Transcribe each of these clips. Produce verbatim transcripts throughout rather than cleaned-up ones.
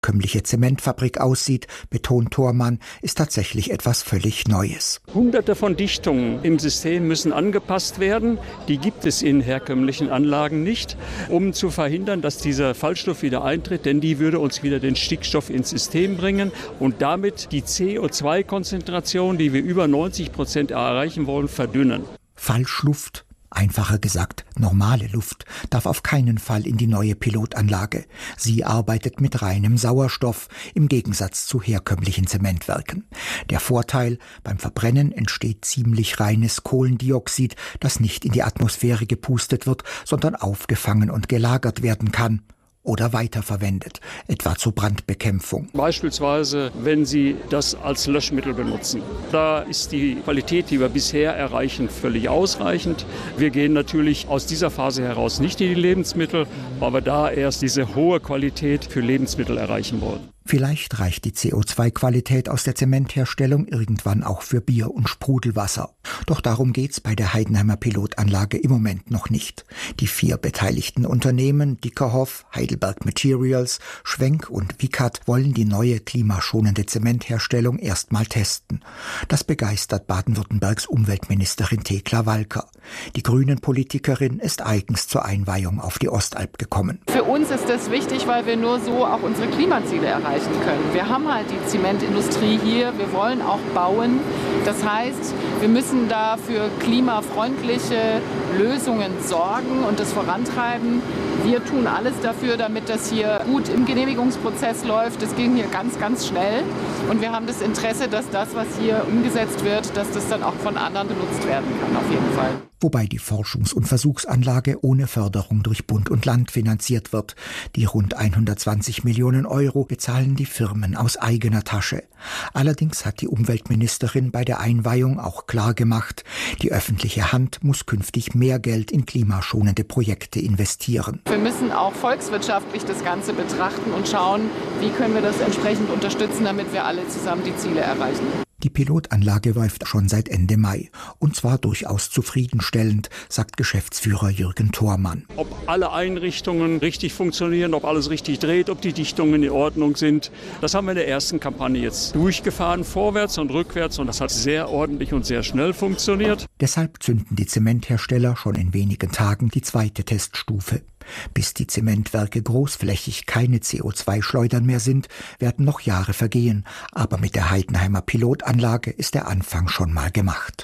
herkömmliche Zementfabrik aussieht, betont Thormann, ist tatsächlich etwas völlig Neues. Hunderte von Dichtungen im System müssen angepasst werden. Die gibt es in herkömmlichen Anlagen nicht, um zu verhindern, dass dieser Fallstoff wieder eintritt, denn die würde uns wieder den Stickstoff ins System bringen und damit die C O zwei Konzentration, die wir über neunzig Prozent erreichen wollen, verdünnen. Falschluft, einfacher gesagt normale Luft, darf auf keinen Fall in die neue Pilotanlage. Sie arbeitet mit reinem Sauerstoff, im Gegensatz zu herkömmlichen Zementwerken. Der Vorteil: beim Verbrennen entsteht ziemlich reines Kohlendioxid, das nicht in die Atmosphäre gepustet wird, sondern aufgefangen und gelagert werden kann. Oder weiterverwendet, etwa zur Brandbekämpfung. Beispielsweise, wenn Sie das als Löschmittel benutzen. Da ist die Qualität, die wir bisher erreichen, völlig ausreichend. Wir gehen natürlich aus dieser Phase heraus nicht in die Lebensmittel, weil wir da erst diese hohe Qualität für Lebensmittel erreichen wollen. Vielleicht reicht die C O zwei Qualität aus der Zementherstellung irgendwann auch für Bier und Sprudelwasser. Doch darum geht's bei der Heidenheimer Pilotanlage im Moment noch nicht. Die vier beteiligten Unternehmen Dyckerhoff, Heidelberg Materials, Schwenk und Vicat wollen die neue klimaschonende Zementherstellung erstmal testen. Das begeistert Baden-Württembergs Umweltministerin Thekla Walker. Die Grünen-Politikerin ist eigens zur Einweihung auf die Ostalb gekommen. Für uns ist das wichtig, weil wir nur so auch unsere Klimaziele erreichen können. Wir haben halt die Zementindustrie hier, wir wollen auch bauen. Das heißt, wir müssen da für klimafreundliche Lösungen sorgen und das vorantreiben. Wir tun alles dafür, damit das hier gut im Genehmigungsprozess läuft. Das ging hier ganz, ganz schnell. Und wir haben das Interesse, dass das, was hier umgesetzt wird, dass das dann auch von anderen genutzt werden kann, auf jeden Fall. Wobei die Forschungs- und Versuchsanlage ohne Förderung durch Bund und Land finanziert wird. Die rund hundertzwanzig Millionen Euro bezahlen die Firmen aus eigener Tasche. Allerdings hat die Umweltministerin bei der Einweihung auch klar gemacht, die öffentliche Hand muss künftig mehr Geld in klimaschonende Projekte investieren. Wir müssen auch volkswirtschaftlich das Ganze betrachten und schauen, wie können wir das entsprechend unterstützen, damit wir alle zusammen die Ziele erreichen. Die Pilotanlage läuft schon seit Ende Mai. Und zwar durchaus zufriedenstellend, sagt Geschäftsführer Jürgen Thormann. Ob alle Einrichtungen richtig funktionieren, ob alles richtig dreht, ob die Dichtungen in Ordnung sind, das haben wir in der ersten Kampagne jetzt durchgefahren, vorwärts und rückwärts. Und das hat sehr ordentlich und sehr schnell funktioniert. Deshalb zünden die Zementhersteller schon in wenigen Tagen die zweite Teststufe. Bis die Zementwerke großflächig keine C O zwei Schleudern mehr sind, werden noch Jahre vergehen. Aber mit der Heidenheimer Pilotanlage ist der Anfang schon mal gemacht.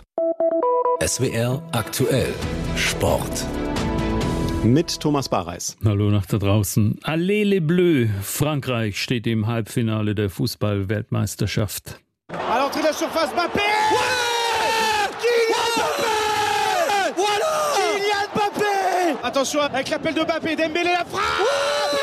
S W R aktuell Sport. Mit Thomas Bareis. Hallo nach da draußen. Allez les Bleus. Frankreich steht im Halbfinale der Fußball-Weltmeisterschaft. À l'entrée de la surface, Mbappé! Ouais! Kylian Mbappé! Voilà! Kylian Mbappé! Attention avec l'appel de Mbappé, Dembélé la frappe! Ouais!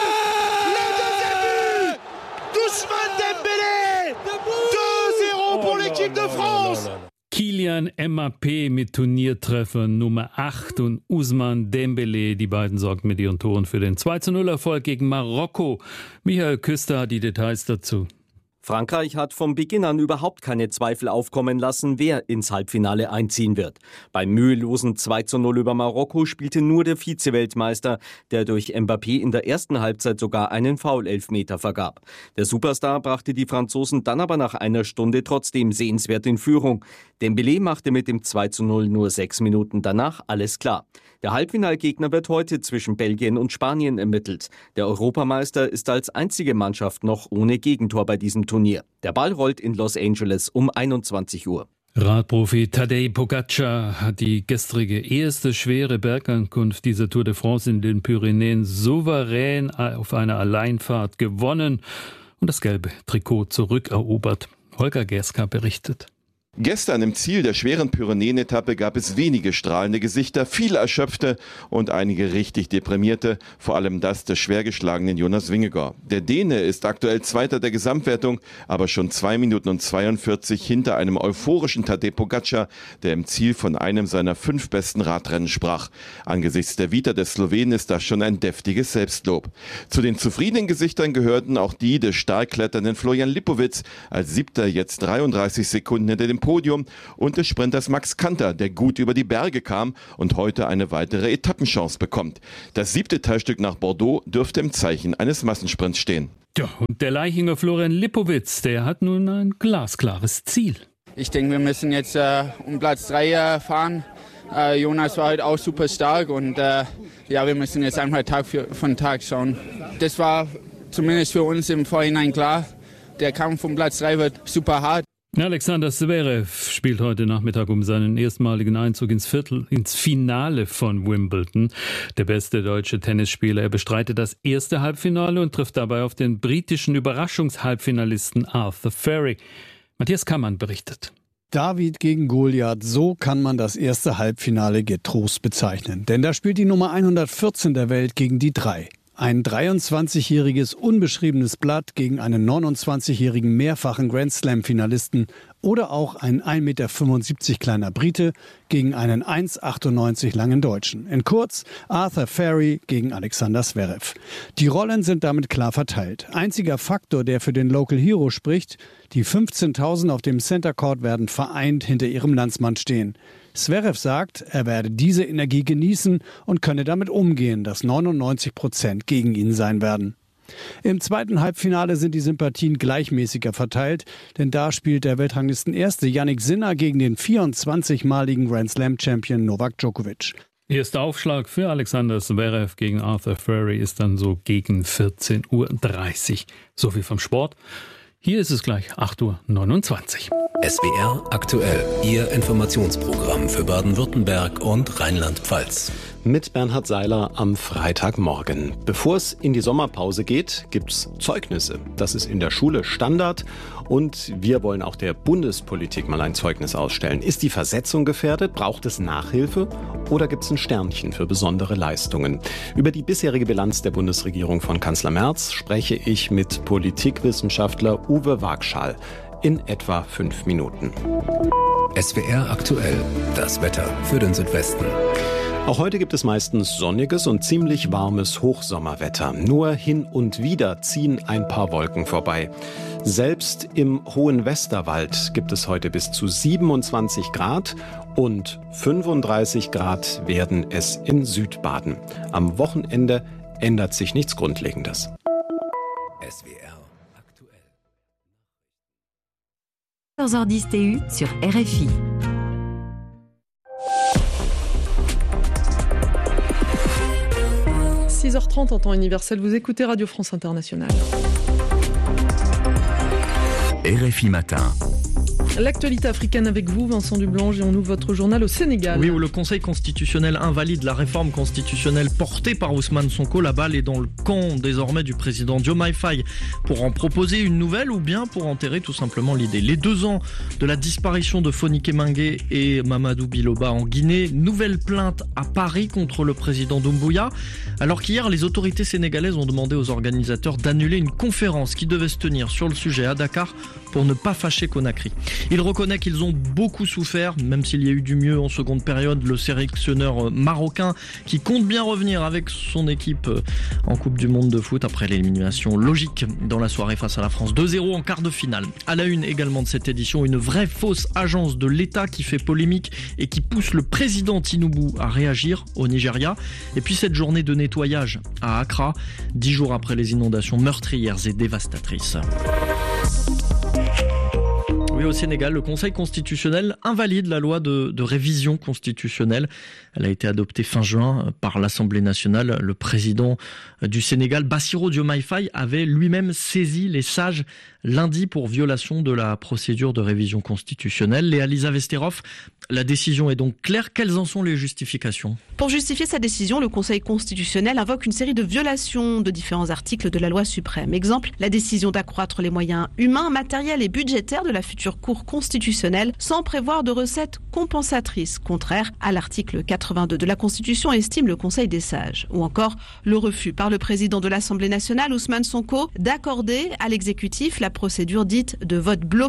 Le deuxième but! Ousmane Dembélé! deux zéro pour l'équipe de France! Kylian Mbappé mit Turniertreffer Nummer acht und Ousmane Dembélé, die beiden sorgten mit ihren Toren für den zwei zu null Erfolg gegen Marokko. Michael Küster hat die Details dazu. Frankreich hat vom Beginn an überhaupt keine Zweifel aufkommen lassen, wer ins Halbfinale einziehen wird. Beim mühelosen zwei zu null über Marokko spielte nur der Vize-Weltmeister, der durch Mbappé in der ersten Halbzeit sogar einen Foul-Elfmeter vergab. Der Superstar brachte die Franzosen dann aber nach einer Stunde trotzdem sehenswert in Führung. Dembélé machte mit dem zwei zu null nur sechs Minuten danach alles klar. Der Halbfinalgegner wird heute zwischen Belgien und Spanien ermittelt. Der Europameister ist als einzige Mannschaft noch ohne Gegentor bei diesem Turnier. Der Ball rollt in Los Angeles um einundzwanzig Uhr. Radprofi Tadej Pogačar hat die gestrige erste schwere Bergankunft dieser Tour de France in den Pyrenäen souverän auf einer Alleinfahrt gewonnen und das gelbe Trikot zurückerobert. Holger Gerska berichtet. Gestern im Ziel der schweren Pyrenäen-Etappe gab es wenige strahlende Gesichter, viele Erschöpfte und einige richtig deprimierte, vor allem das des schwer geschlagenen Jonas Vingegaard. Der Däne ist aktuell Zweiter der Gesamtwertung, aber schon zwei Minuten und zweiundvierzig hinter einem euphorischen Tadej Pogačar, der im Ziel von einem seiner fünf besten Radrennen sprach. Angesichts der Vita des Slowenen ist das schon ein deftiges Selbstlob. Zu den zufriedenen Gesichtern gehörten auch die des stark kletternden Florian Lipowitz, als Siebter jetzt dreiunddreißig Sekunden hinter dem Podium und des Sprinters Max Kanter, der gut über die Berge kam und heute eine weitere Etappenchance bekommt. Das siebte Teilstück nach Bordeaux dürfte im Zeichen eines Massensprints stehen. Ja, und der Leichinger Florian Lipowitz, der hat nun ein glasklares Ziel. Ich denke, wir müssen jetzt äh, um Platz drei äh, fahren. Äh, Jonas war heute auch super stark und äh, ja, wir müssen jetzt einfach Tag für, von Tag schauen. Das war zumindest für uns im Vorhinein klar. Der Kampf um Platz drei wird super hart. Alexander Zverev spielt heute Nachmittag um seinen erstmaligen Einzug ins Viertel, ins Finale von Wimbledon. Der beste deutsche Tennisspieler, er bestreitet das erste Halbfinale und trifft dabei auf den britischen Überraschungshalbfinalisten Arthur Ferry. Matthias Kammann berichtet. David gegen Goliath, so kann man das erste Halbfinale getrost bezeichnen. Denn da spielt die Nummer hundertvierzehn der Welt gegen die drei. Ein dreiundzwanzigjähriges unbeschriebenes Blatt gegen einen neunundzwanzigjährigen mehrfachen Grand-Slam-Finalisten oder auch ein ein Meter fünfundsiebzig kleiner Brite gegen einen eins Komma achtundneunzig langen Deutschen. In kurz Arthur Ferry gegen Alexander Zverev. Die Rollen sind damit klar verteilt. Einziger Faktor, der für den Local Hero spricht, die fünfzehntausend auf dem Center Court werden vereint hinter ihrem Landsmann stehen. Zverev sagt, er werde diese Energie genießen und könne damit umgehen, dass neunundneunzig Prozent gegen ihn sein werden. Im zweiten Halbfinale sind die Sympathien gleichmäßiger verteilt, denn da spielt der Weltranglistenerste Jannik Sinner gegen den vierundzwanzigmaligen Grand Slam Champion Novak Djokovic. Erster Aufschlag für Alexander Zverev gegen Arthur Ferry ist dann so gegen vierzehn Uhr dreißig. So viel vom Sport. Hier ist es gleich acht Uhr neunundzwanzig. S W R aktuell, Ihr Informationsprogramm für Baden-Württemberg und Rheinland-Pfalz. Mit Bernhard Seiler am Freitagmorgen. Bevor es in die Sommerpause geht, gibt's Zeugnisse. Das ist in der Schule Standard und wir wollen auch der Bundespolitik mal ein Zeugnis ausstellen. Ist die Versetzung gefährdet? Braucht es Nachhilfe? Oder gibt's ein Sternchen für besondere Leistungen? Über die bisherige Bilanz der Bundesregierung von Kanzler Merz spreche ich mit Politikwissenschaftler Uwe Wagschal in etwa fünf Minuten. S W R aktuell, das Wetter für den Südwesten. Auch heute gibt es meistens sonniges und ziemlich warmes Hochsommerwetter. Nur hin und wieder ziehen ein paar Wolken vorbei. Selbst im hohen Westerwald gibt es heute bis zu siebenundzwanzig Grad und fünfunddreißig Grad werden es in Südbaden. Am Wochenende ändert sich nichts Grundlegendes. S W R aktuell. quatorze heures dix T U sur R F I. six heures trente en temps universel, vous écoutez Radio France Internationale. R F I Matin. L'actualité africaine avec vous, Vincent Dublange, et on ouvre votre journal au Sénégal. Oui, où le Conseil constitutionnel invalide la réforme constitutionnelle portée par Ousmane Sonko. La balle est dans le camp désormais du président Diomaye Faye pour en proposer une nouvelle ou bien pour enterrer tout simplement l'idée. Les deux ans de la disparition de Fonike Mengue et Mamadou Biloba en Guinée, nouvelle plainte à Paris contre le président Doumbouya. Alors qu'hier, les autorités sénégalaises ont demandé aux organisateurs d'annuler une conférence qui devait se tenir sur le sujet à Dakar pour ne pas fâcher Conakry. Il reconnaît qu'ils ont beaucoup souffert, même s'il y a eu du mieux en seconde période. Le sélectionneur marocain qui compte bien revenir avec son équipe en Coupe du Monde de foot après l'élimination logique dans la soirée face à la France. deux zéro en quart de finale. À la une également de cette édition, une vraie fausse agence de l'État qui fait polémique et qui pousse le président Tinubu à réagir au Nigeria. Et puis cette journée de nettoyage à Accra, dix jours après les inondations meurtrières et dévastatrices. Oui, au Sénégal, le Conseil constitutionnel invalide la loi de, de révision constitutionnelle. Elle a été adoptée fin juin par l'Assemblée nationale. Le président du Sénégal, Bassirou Diomaye Faye, avait lui-même saisi les sages lundi pour violation de la procédure de révision constitutionnelle. Léa Lisa Vesterov, la décision est donc claire. Quelles en sont les justifications ? Pour justifier sa décision, le Conseil constitutionnel invoque une série de violations de différents articles de la loi suprême. Exemple, la décision d'accroître les moyens humains, matériels et budgétaires de la future Cour constitutionnelle sans prévoir de recettes compensatrices, contraire à l'article quatre-vingt-deux de la Constitution, estime le Conseil des sages. Ou encore le refus par le président de l'Assemblée nationale, Ousmane Sonko, d'accorder à l'exécutif la procédure dite de vote bloqué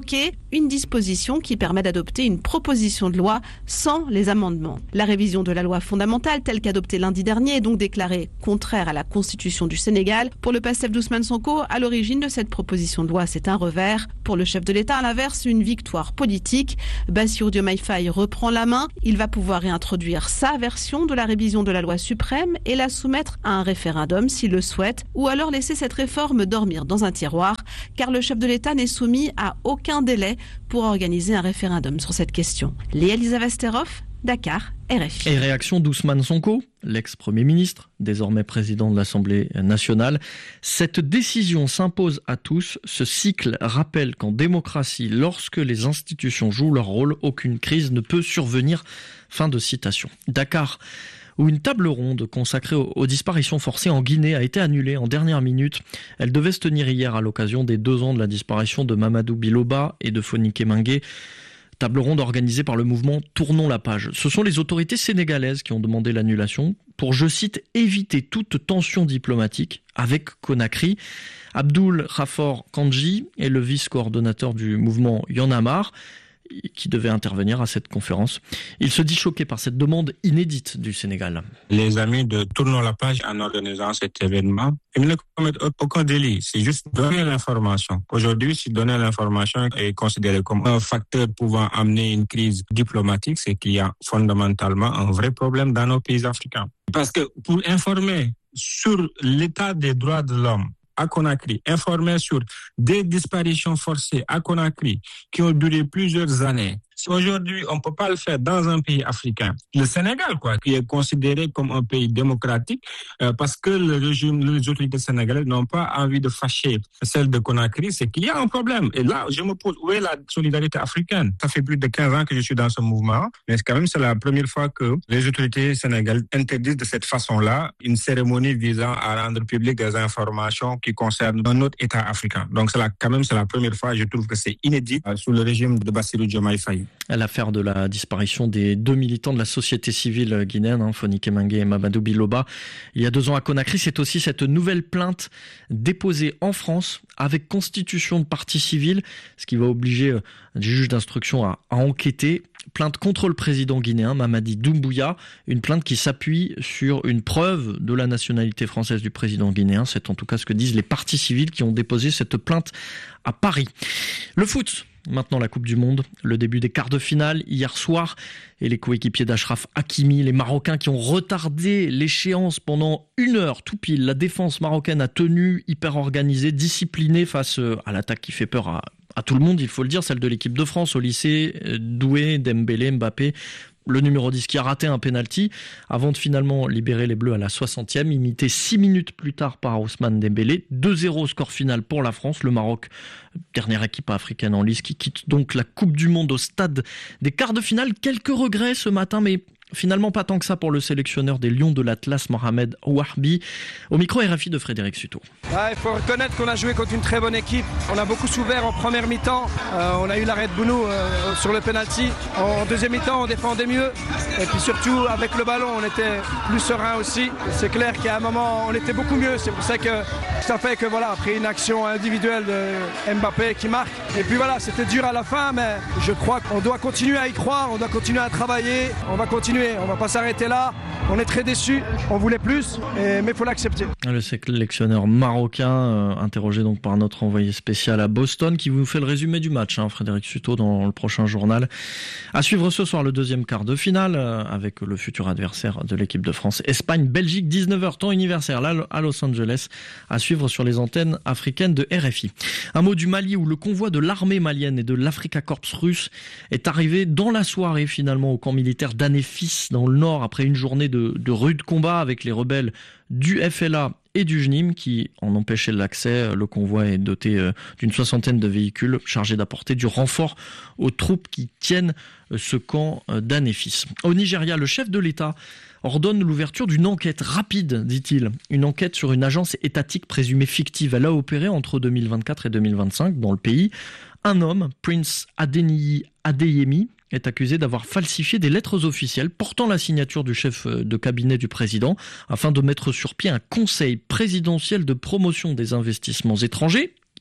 une disposition qui permet d'adopter une proposition de loi sans les amendements. La révision de la loi fondamentale, telle qu'adoptée lundi dernier, est donc déclarée contraire à la Constitution du Sénégal. Pour le PASTEF d'Ousmane Sonko, à l'origine de cette proposition de loi, c'est un revers. Pour le chef de l'État, à l'inverse, une victoire politique. Bassirou Diomaye Faye reprend la main. Il va pouvoir réintroduire sa version de la révision de la loi suprême et la soumettre à un référendum s'il le souhaite, ou alors laisser cette réforme dormir dans un tiroir, car le chef de l'État n'est soumis à aucun délai pour organiser un référendum sur cette question. Léa Lisa Vesterhoff, Dakar, R F I. Et réaction d'Ousmane Sonko, l'ex-premier ministre, désormais président de l'Assemblée nationale. Cette décision s'impose à tous. Ce cycle rappelle qu'en démocratie, lorsque les institutions jouent leur rôle, aucune crise ne peut survenir. Fin de citation. Dakar, où une table ronde consacrée aux disparitions forcées en Guinée a été annulée en dernière minute. Elle devait se tenir hier à l'occasion des deux ans de la disparition de Mamadou Biloba et de Fonike Mengue. Table ronde organisée par le mouvement Tournons la page. Ce sont les autorités sénégalaises qui ont demandé l'annulation pour, je cite, éviter toute tension diplomatique avec Conakry. Abdoul Khafor Kandji est le vice-coordonnateur du mouvement Y'en a marre, qui devait intervenir à cette conférence. Il se dit choqué par cette demande inédite du Sénégal. Les amis de Tournons la page, en organisant cet événement, ils ne commettent aucun délit. C'est juste donner l'information. Aujourd'hui, si donner l'information est considéré comme un facteur pouvant amener une crise diplomatique, c'est qu'il y a fondamentalement un vrai problème dans nos pays africains. Parce que pour informer sur l'état des droits de l'homme à Conakry, informer sur des disparitions forcées à Conakry qui ont duré plusieurs années. Aujourd'hui, on ne peut pas le faire dans un pays africain. Le Sénégal, quoi, qui est considéré comme un pays démocratique, euh, parce que le régime, les autorités sénégalaises n'ont pas envie de fâcher celle de Conakry, c'est qu'il y a un problème. Et là, je me pose, où est la solidarité africaine? Ça fait plus de quinze ans que je suis dans ce mouvement, mais quand même, c'est la première fois que les autorités sénégalaises interdisent de cette façon-là une cérémonie visant à rendre public des informations qui concernent un autre État africain. Donc, c'est la, quand même, c'est la première fois, je trouve que c'est inédit euh, sous le régime de Bassirou Diomaye Faye. L'affaire de la disparition des deux militants de la société civile guinéenne, hein, Fonike Mengue et Mamadou Biloba, il y a deux ans à Conakry, c'est aussi cette nouvelle plainte déposée en France avec constitution de partie civile, ce qui va obliger euh, des juges d'instruction à, à enquêter. Plainte contre le président guinéen Mamadi Doumbouya, une plainte qui s'appuie sur une preuve de la nationalité française du président guinéen. C'est en tout cas ce que disent les parties civiles qui ont déposé cette plainte à Paris. Le foot. Maintenant la Coupe du Monde, le début des quarts de finale hier soir et les coéquipiers d'Achraf Hakimi, les Marocains qui ont retardé l'échéance pendant une heure tout pile. La défense marocaine a tenu, hyper organisée, disciplinée face à l'attaque qui fait peur à, à tout le monde, il faut le dire, celle de l'équipe de France au lycée, Doué, Dembélé, Mbappé. Le numéro dix qui a raté un pénalty avant de finalement libérer les Bleus à la soixantième, imité six minutes plus tard par Ousmane Dembélé. deux zéro score final pour la France. Le Maroc, dernière équipe africaine en lice, qui quitte donc la Coupe du Monde au stade des quarts de finale. Quelques regrets ce matin, mais finalement pas tant que ça pour le sélectionneur des Lions de l'Atlas, Mohamed Ouarbi. Au micro R F I de Frédéric Suto. Ah, il faut reconnaître qu'on a joué contre une très bonne équipe. On a beaucoup souffert en première mi-temps. Euh, on a eu l'arrêt de Bounou euh, sur le penalty. En deuxième mi-temps, on défendait mieux. Et puis surtout, avec le ballon, on était plus serein aussi. C'est clair qu'à un moment, on était beaucoup mieux. C'est pour ça que ça fait que voilà, après une action individuelle de Mbappé qui marque. Et puis voilà, c'était dur à la fin, mais je crois qu'on doit continuer à y croire. On doit continuer à travailler. On va continuer. On va pas s'arrêter là. On est très déçus. On voulait plus, et, mais il faut l'accepter. Le sélectionneur marocain, euh, interrogé donc par notre envoyé spécial à Boston, qui vous fait le résumé du match, hein, Frédéric Suto, dans le prochain journal. À suivre ce soir le deuxième quart de finale, euh, avec le futur adversaire de l'équipe de France, Espagne-Belgique, dix-neuf heures, temps universel là, à Los Angeles, à suivre sur les antennes africaines de R F I. Un mot du Mali, où le convoi de l'armée malienne et de l'Afrika Korps russe est arrivé dans la soirée finalement au camp militaire d'Anéfis, dans le nord, après une journée de, de rudes combats avec les rebelles du F L A et du J N I M qui en empêchaient l'accès. Le convoi est doté d'une soixantaine de véhicules chargés d'apporter du renfort aux troupes qui tiennent ce camp d'Anéfis. Au Nigeria, le chef de l'État ordonne l'ouverture d'une enquête rapide, dit-il. Une enquête sur une agence étatique présumée fictive. Elle a opéré entre deux mille vingt-quatre et deux mille vingt-cinq dans le pays. Un homme, Prince Adeniyi Adeyemi, est accusé d'avoir falsifié des lettres officielles portant la signature du chef de cabinet du président afin de mettre sur pied un conseil présidentiel de promotion des investissements étrangers.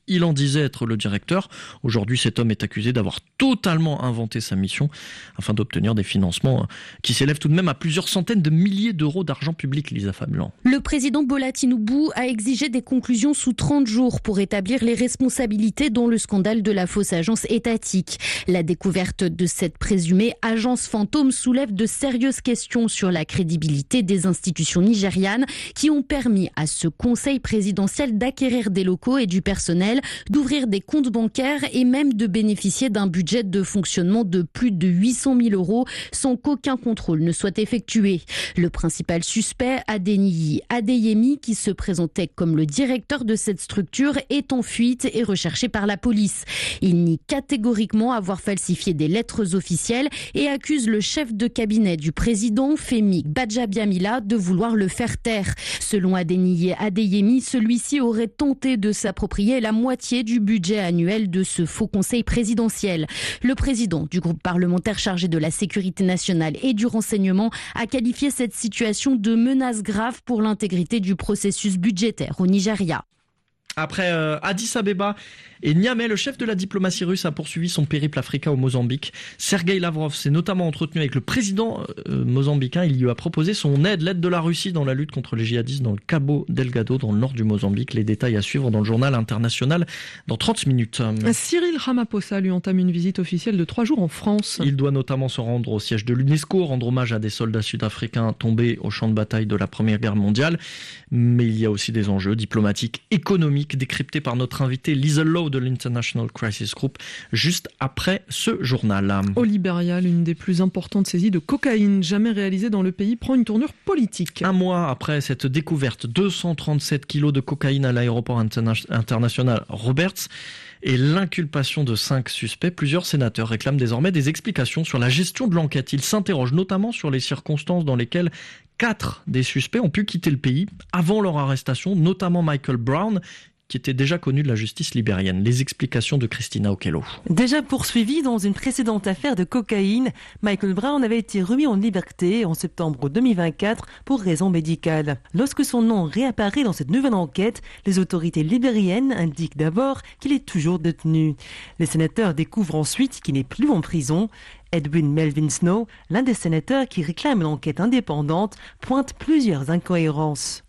Il en disait être le directeur. Aujourd'hui, cet homme est accusé d'avoir totalement inventé sa mission afin d'obtenir des financements qui s'élèvent tout de même à plusieurs centaines de milliers d'euros d'argent public, Lisa Fablan. Le président Bola Tinubu a exigé des conclusions sous trente jours pour établir les responsabilités dans le scandale de la fausse agence étatique. La découverte de cette présumée agence fantôme soulève de sérieuses questions sur la crédibilité des institutions nigérianes qui ont permis à ce conseil présidentiel d'acquérir des locaux et du personnel, d'ouvrir des comptes bancaires et même de bénéficier d'un budget de fonctionnement de plus de huit cent mille euros sans qu'aucun contrôle ne soit effectué. Le principal suspect, Adeniyi Adeyemi, qui se présentait comme le directeur de cette structure, est en fuite et recherché par la police. Il nie catégoriquement avoir falsifié des lettres officielles et accuse le chef de cabinet du président, Femi Gbajabiamila, de vouloir le faire taire. Selon Adeniyi Adeyemi, celui-ci aurait tenté de s'approprier la moitié du budget annuel de ce faux conseil présidentiel. Le président du groupe parlementaire chargé de la sécurité nationale et du renseignement a qualifié cette situation de menace grave pour l'intégrité du processus budgétaire au Nigeria. Après euh, Addis Abeba et Niamey, le chef de la diplomatie russe a poursuivi son périple africain au Mozambique. Sergueï Lavrov s'est notamment entretenu avec le président euh, mozambicain. Il lui a proposé son aide, l'aide de la Russie dans la lutte contre les djihadistes dans le Cabo Delgado, dans le nord du Mozambique. Les détails à suivre dans le journal international dans trente minutes. Cyril Ramaphosa lui entame une visite officielle de trois jours en France. Il doit notamment se rendre au siège de l'UNESCO, rendre hommage à des soldats sud-africains tombés au champ de bataille de la Première Guerre mondiale. Mais il y a aussi des enjeux diplomatiques, économiques, décryptés par notre invité Lisa Lowe de l'International Crisis Group, juste après ce journal. Au Libéria, l'une des plus importantes saisies de cocaïne jamais réalisée dans le pays prend une tournure politique. Un mois après cette découverte, deux cent trente-sept kilos de cocaïne à l'aéroport interna- international Roberts et l'inculpation de cinq suspects, plusieurs sénateurs réclament désormais des explications sur la gestion de l'enquête. Ils s'interrogent notamment sur les circonstances dans lesquelles quatre des suspects ont pu quitter le pays avant leur arrestation, notamment Michael Brown, qui était déjà connu de la justice libérienne. Les explications de Christina Okello. Déjà poursuivi dans une précédente affaire de cocaïne, Michael Brown avait été remis en liberté en septembre deux mille vingt-quatre pour raisons médicales. Lorsque son nom réapparaît dans cette nouvelle enquête, les autorités libériennes indiquent d'abord qu'il est toujours détenu. Les sénateurs découvrent ensuite qu'il n'est plus en prison. Edwin Melvin Snow, l'un des sénateurs qui réclame une enquête indépendante, pointe plusieurs incohérences.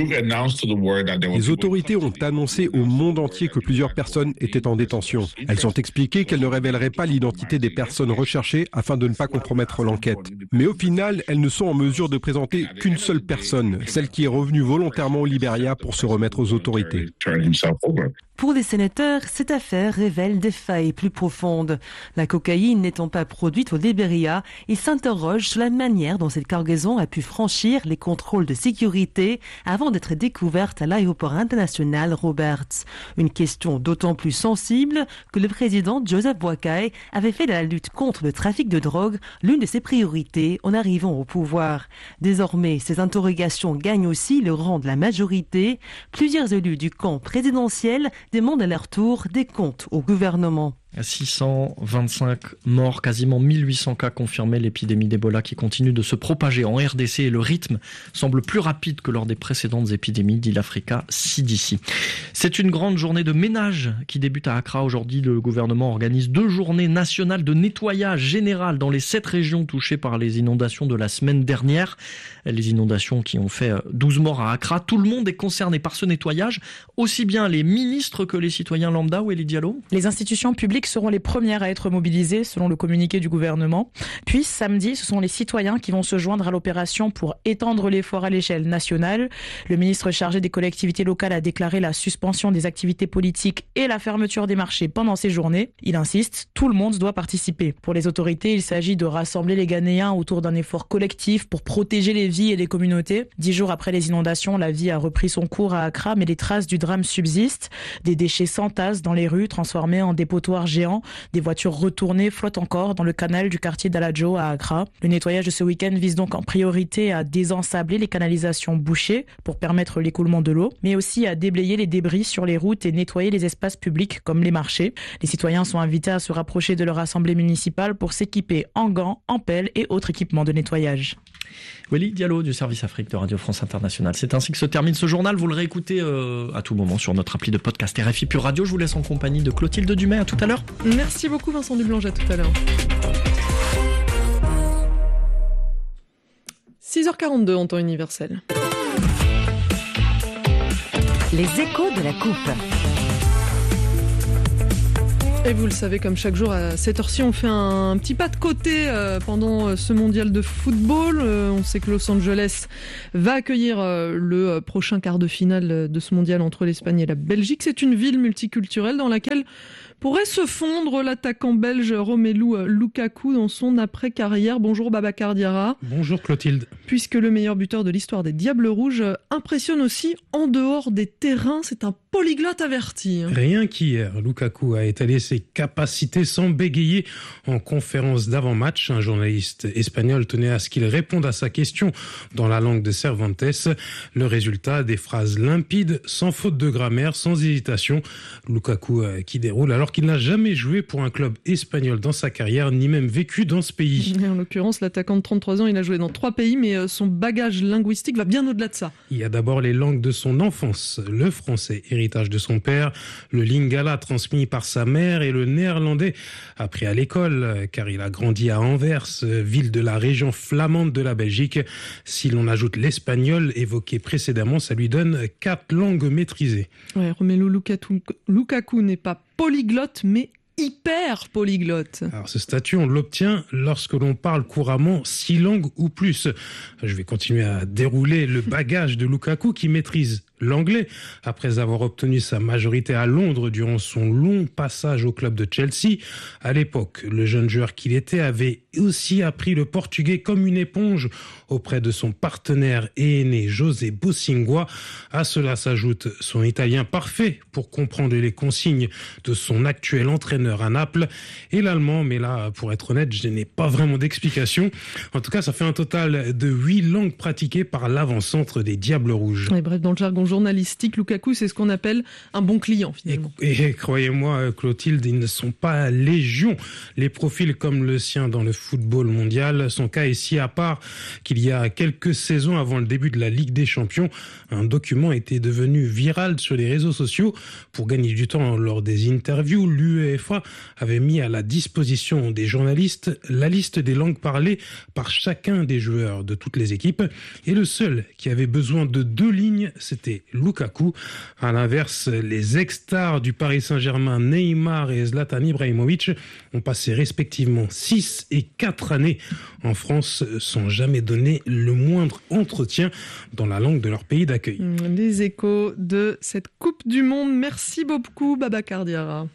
Les autorités ont annoncé au monde entier que plusieurs personnes étaient en détention. Elles ont expliqué qu'elles ne révéleraient pas l'identité des personnes recherchées afin de ne pas compromettre l'enquête. Mais au final, elles ne sont en mesure de présenter qu'une seule personne, celle qui est revenue volontairement au Libéria pour se remettre aux autorités. Pour les sénateurs, cette affaire révèle des failles plus profondes. La cocaïne n'étant pas produite au Libéria, ils s'interrogent sur la manière dont cette cargaison a pu franchir les contrôles de sécurité avant d'être découverte à l'aéroport international Roberts. Une question d'autant plus sensible que le président Joseph Boakai avait fait de la lutte contre le trafic de drogue l'une de ses priorités en arrivant au pouvoir. Désormais, ces interrogations gagnent aussi le rang de la majorité. Plusieurs élus du camp présidentiel demandent à leur tour des comptes au gouvernement. six cent vingt-cinq morts, quasiment mille huit cents cas confirmés. L'épidémie d'Ebola qui continue de se propager en R D C et le rythme semble plus rapide que lors des précédentes épidémies, dit l'Africa C D C. C'est une grande journée de ménage qui débute à Accra. Aujourd'hui, le gouvernement organise deux journées nationales de nettoyage général dans les sept régions touchées par les inondations de la semaine dernière. Les inondations qui ont fait douze morts à Accra. Tout le monde est concerné par ce nettoyage, aussi bien les ministres que les citoyens lambda. Ou Elie Diallo ? Les institutions publiques seront les premières à être mobilisées selon le communiqué du gouvernement. Puis samedi, ce sont les citoyens qui vont se joindre à l'opération pour étendre l'effort à l'échelle nationale. Le ministre chargé des collectivités locales a déclaré la suspension des activités politiques et la fermeture des marchés pendant ces journées. Il insiste, tout le monde doit participer. Pour les autorités, il s'agit de rassembler les Ghanéens autour d'un effort collectif pour protéger les vies et les communautés. Dix jours après les inondations, la vie a repris son cours à Accra, mais les traces du drame subsistent. Des déchets s'entassent dans les rues, transformés en dépotoirs géants. Des voitures retournées flottent encore dans le canal du quartier d'Aladjo à Accra. Le nettoyage de ce week-end vise donc en priorité à désensabler les canalisations bouchées pour permettre l'écoulement de l'eau, mais aussi à déblayer les débris sur les routes et nettoyer les espaces publics comme les marchés. Les citoyens sont invités à se rapprocher de leur assemblée municipale pour s'équiper en gants, en pelles et autres équipements de nettoyage. Wally Diallo du service Afrique de Radio France Internationale. C'est ainsi que se termine ce journal. Vous le réécoutez euh, à tout moment sur notre appli de podcast R F I Pure Radio. Je vous laisse en compagnie de Clotilde Dumais. À tout à l'heure. Merci beaucoup Vincent Dublanche, à tout à l'heure. six heures quarante-deux en temps universel. Les échos de la coupe. Et vous le savez, comme chaque jour à cette heure-ci, on fait un petit pas de côté euh, pendant ce mondial de football. Euh, on sait que Los Angeles va accueillir euh, le prochain quart de finale de ce mondial entre l'Espagne et la Belgique. C'est une ville multiculturelle dans laquelle pourrait se fondre l'attaquant belge Romelu Lukaku dans son après-carrière. Bonjour Babacar Diarra. Bonjour Clotilde. Puisque le meilleur buteur de l'histoire des Diables Rouges impressionne aussi en dehors des terrains, c'est un polyglotte averti. Rien qu'hier, Lukaku a étalé ses capacités sans bégayer en conférence d'avant-match. Un journaliste espagnol tenait à ce qu'il réponde à sa question dans la langue de Cervantes. Le résultat, des phrases limpides, sans faute de grammaire, sans hésitation. Lukaku euh, qui déroule alors qu'il n'a jamais joué pour un club espagnol dans sa carrière, ni même vécu dans ce pays. En l'occurrence, l'attaquant de trente-trois ans, il a joué dans trois pays, mais son bagage linguistique va bien au-delà de ça. Il y a d'abord les langues de son enfance, le français, héritage de son père, le lingala transmis par sa mère et le néerlandais appris à l'école, car il a grandi à Anvers, ville de la région flamande de la Belgique. Si l'on ajoute l'espagnol évoqué précédemment, ça lui donne quatre langues maîtrisées. Ouais, Romelu Lukaku, Lukaku n'est pas polyglotte, mais hyper polyglotte. Alors ce statut, on l'obtient lorsque l'on parle couramment six langues ou plus. Je vais continuer à dérouler le bagage de Lukaku qui maîtrise l'anglais, après avoir obtenu sa majorité à Londres durant son long passage au club de Chelsea. À l'époque, le jeune joueur qu'il était avait aussi appris le portugais comme une éponge auprès de son partenaire et aîné José Bosingua. À cela s'ajoute son italien parfait pour comprendre les consignes de son actuel entraîneur à Naples et l'allemand, mais là, pour être honnête, je n'ai pas vraiment d'explication. En tout cas, ça fait un total de huit langues pratiquées par l'avant-centre des Diables Rouges. Et bref, dans le jargon journalistique, Lukaku, c'est ce qu'on appelle un bon client, finalement. Et, et croyez-moi, Clotilde, ils ne sont pas légion. Les profils comme le sien dans le football mondial, son cas est si à part qu'il y a quelques saisons avant le début de la Ligue des Champions, un document était devenu viral sur les réseaux sociaux. Pour gagner du temps lors des interviews, l'UEFA avait mis à la disposition des journalistes la liste des langues parlées par chacun des joueurs de toutes les équipes. Et le seul qui avait besoin de deux lignes, c'était Lukaku. À l'inverse, les ex-stars du Paris Saint-Germain, Neymar et Zlatan Ibrahimovic, ont passé respectivement six et quatre années en France sans jamais donner le moindre entretien dans la langue de leur pays d'accueil. Les échos de cette Coupe du Monde. Merci beaucoup, Babacar Diarra.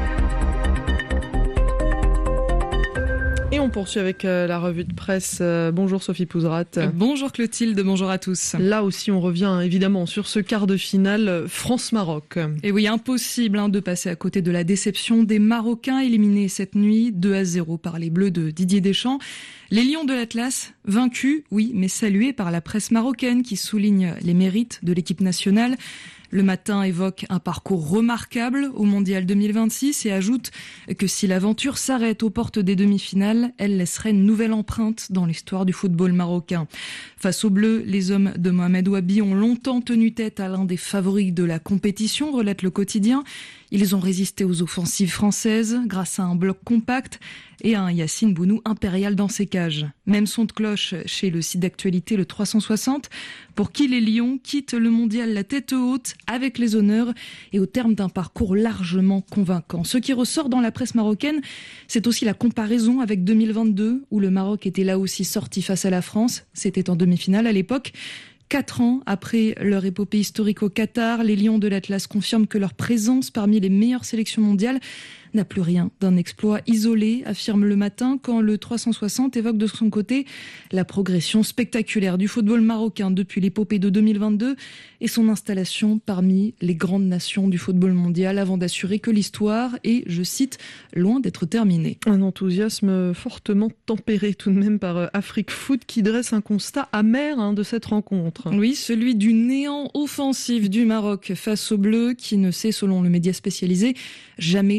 Et on poursuit avec euh, la revue de presse. Euh, bonjour Sophie Pouzrat. Euh, bonjour Clotilde, bonjour à tous. Là aussi on revient évidemment sur ce quart de finale France-Maroc. Et oui, impossible hein, de passer à côté de la déception des Marocains éliminés cette nuit deux à zéro par les Bleus de Didier Deschamps. Les Lions de l'Atlas, vaincus, oui, mais salués par la presse marocaine qui souligne les mérites de l'équipe nationale. Le Matin évoque un parcours remarquable au Mondial deux mille vingt-six et ajoute que si l'aventure s'arrête aux portes des demi-finales, elle laisserait une nouvelle empreinte dans l'histoire du football marocain. Face aux Bleus, les hommes de Mohamed Ouabi ont longtemps tenu tête à l'un des favoris de la compétition, relate le quotidien. Ils ont résisté aux offensives françaises grâce à un bloc compact et à un Yacine Bounou impérial dans ses cages. Même son de cloche chez le site d'actualité le trois cent soixante, pour qui les Lions quittent le mondial la tête haute, avec les honneurs et au terme d'un parcours largement convaincant. Ce qui ressort dans la presse marocaine, c'est aussi la comparaison avec deux mille vingt-deux, où le Maroc était là aussi sorti face à la France. C'était en demi-finale à l'époque. Quatre ans après leur épopée historique au Qatar, les Lions de l'Atlas confirment que leur présence parmi les meilleures sélections mondiales n'a plus rien d'un exploit isolé, affirme Le Matin, quand le trois cent soixante évoque de son côté la progression spectaculaire du football marocain depuis l'épopée de deux mille vingt-deux et son installation parmi les grandes nations du football mondial avant d'assurer que l'histoire est, je cite, loin d'être terminée. Un enthousiasme fortement tempéré tout de même par Afrique Foot qui dresse un constat amer hein, de cette rencontre. Oui, celui du néant offensif du Maroc face aux Bleus qui ne s'est, selon le média spécialisé, jamais totalement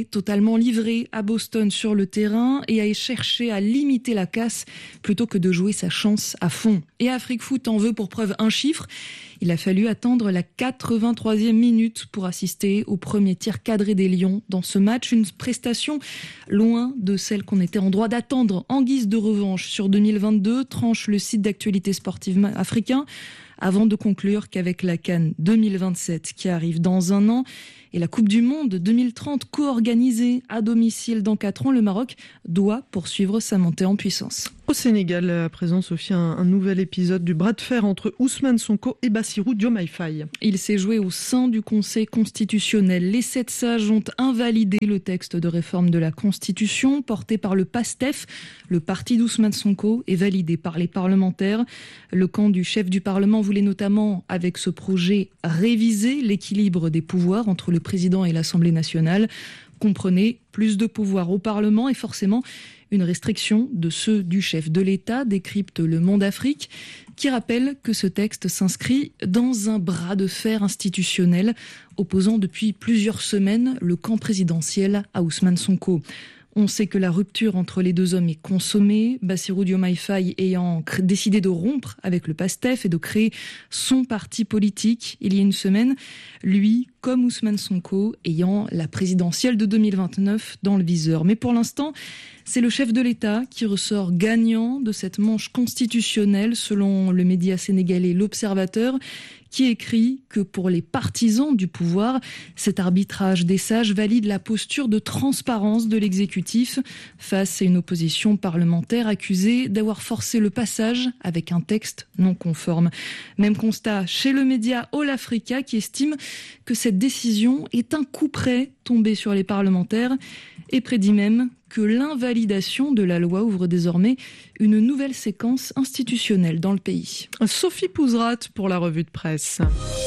finalement livré à Boston sur le terrain et a cherché à limiter la casse plutôt que de jouer sa chance à fond. Et Afrique Foot en veut pour preuve un chiffre. Il a fallu attendre la quatre-vingt-troisième minute pour assister au premier tir cadré des Lions dans ce match. Une prestation loin de celle qu'on était en droit d'attendre en guise de revanche sur deux mille vingt-deux, tranche le site d'actualité sportive africain, avant de conclure qu'avec la CAN deux mille vingt-sept qui arrive dans un an et la Coupe du Monde deux mille trente co-organisée à domicile dans quatre ans, le Maroc doit poursuivre sa montée en puissance. Au Sénégal, à présent, Sophie, un, un nouvel épisode du bras de fer entre Ousmane Sonko et Bassirou Diomaye Faye. Il s'est joué au sein du Conseil constitutionnel. Les sept sages ont invalidé le texte de réforme de la Constitution porté par le PASTEF, le parti d'Ousmane Sonko, et validé par les parlementaires. Le camp du chef du Parlement voulait notamment, avec ce projet, réviser l'équilibre des pouvoirs entre le président et l'Assemblée nationale. Comprenez plus de pouvoir au Parlement et forcément une restriction de ceux du chef de l'État, décrypte Le Monde Afrique, qui rappelle que ce texte s'inscrit dans un bras de fer institutionnel opposant depuis plusieurs semaines le camp présidentiel à Ousmane Sonko. On sait que la rupture entre les deux hommes est consommée, Bassirou Diomaye Faye ayant décidé de rompre avec le PASTEF et de créer son parti politique il y a une semaine, lui, comme Ousmane Sonko, ayant la présidentielle de deux mille vingt-neuf dans le viseur. Mais pour l'instant, c'est le chef de l'État qui ressort gagnant de cette manche constitutionnelle, selon le média sénégalais L'Observateur, qui écrit que pour les partisans du pouvoir, cet arbitrage des sages valide la posture de transparence de l'exécutif face à une opposition parlementaire accusée d'avoir forcé le passage avec un texte non conforme. Même constat chez le média All Africa qui estime que cette décision est un coup près tombé sur les parlementaires et prédit même que l'invalidation de la loi ouvre désormais une nouvelle séquence institutionnelle dans le pays. Sophie Pouzrat pour la revue de presse.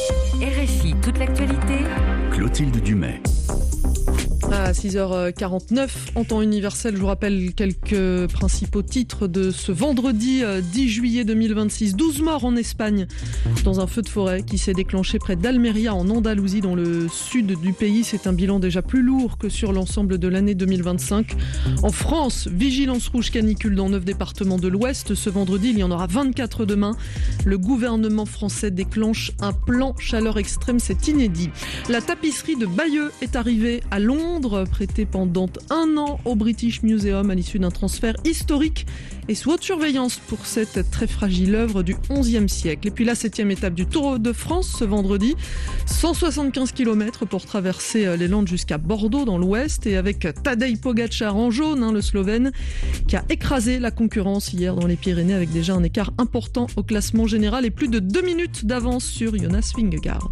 R F I, toute l'actualité. Clotilde Dumais. À six heures quarante-neuf, en temps universel, je vous rappelle quelques principaux titres de ce vendredi dix juillet deux mille vingt-six. douze morts en Espagne dans un feu de forêt qui s'est déclenché près d'Almeria en Andalousie dans le sud du pays. C'est un bilan déjà plus lourd que sur l'ensemble de l'année deux mille vingt-cinq. En France, vigilance rouge canicule dans neuf départements de l'Ouest. Ce vendredi, il y en aura vingt-quatre demain. Le gouvernement français déclenche un plan chaleur extrême, c'est inédit. La tapisserie de Bayeux est arrivée à Londres, prêtée pendant un an au British Museum à l'issue d'un transfert historique et sous haute surveillance pour cette très fragile œuvre du onzième siècle. Et puis la septième étape du Tour de France ce vendredi, cent soixante-quinze kilomètres pour traverser les Landes jusqu'à Bordeaux dans l'Ouest, et avec Tadej Pogačar en jaune, hein, le Slovène, qui a écrasé la concurrence hier dans les Pyrénées avec déjà un écart important au classement général et plus de deux minutes d'avance sur Jonas Vingegaard.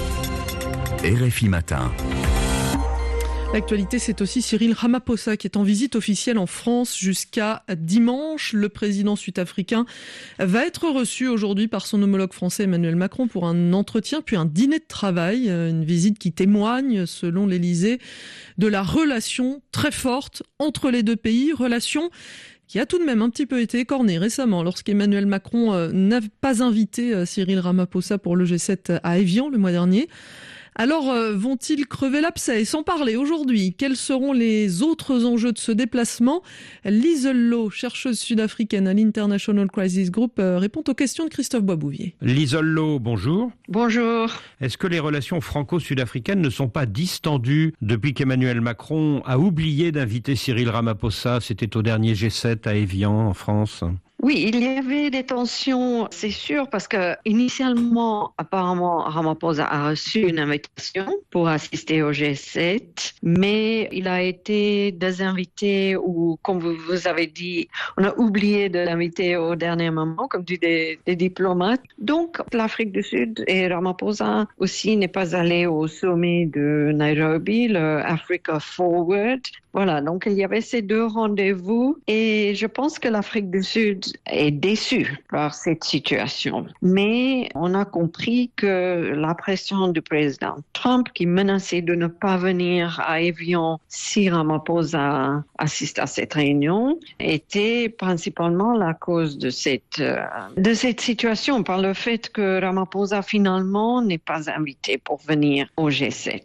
R F I Matin. L'actualité, c'est aussi Cyril Ramaphosa qui est en visite officielle en France jusqu'à dimanche. Le président sud-africain va être reçu aujourd'hui par son homologue français Emmanuel Macron pour un entretien puis un dîner de travail. Une visite qui témoigne, selon l'Élysée, de la relation très forte entre les deux pays. Relation qui a tout de même un petit peu été écornée récemment lorsqu'Emmanuel Macron n'a pas invité Cyril Ramaphosa pour le G sept à Évian le mois dernier. Alors, euh, vont-ils crever l'abcès et s'en parler aujourd'hui? Quels seront les autres enjeux de ce déplacement? Liesl Loh, chercheuse sud-africaine à l'International Crisis Group, euh, répond aux questions de Christophe Boisbouvier. Liesl Loh, bonjour. Bonjour. Est-ce que les relations franco-sud-africaines ne sont pas distendues depuis qu'Emmanuel Macron a oublié d'inviter Cyril Ramaphosa? C'était au dernier G sept à Évian, en France. Oui, il y avait des tensions, c'est sûr, parce que initialement, apparemment, Ramaphosa a reçu une invitation pour assister au G sept, mais il a été désinvité ou, comme vous avez dit, on a oublié de l'inviter au dernier moment, comme dit des, des diplomates. Donc, l'Afrique du Sud et Ramaphosa aussi n'est pas allé au sommet de Nairobi, le Africa Forward. Voilà, donc il y avait ces deux rendez-vous et je pense que l'Afrique du Sud est déçue par cette situation. Mais on a compris que la pression du président Trump qui menaçait de ne pas venir à Évian si Ramaphosa assiste à cette réunion était principalement la cause de cette, de cette situation, par le fait que Ramaphosa finalement n'est pas invité pour venir au G sept.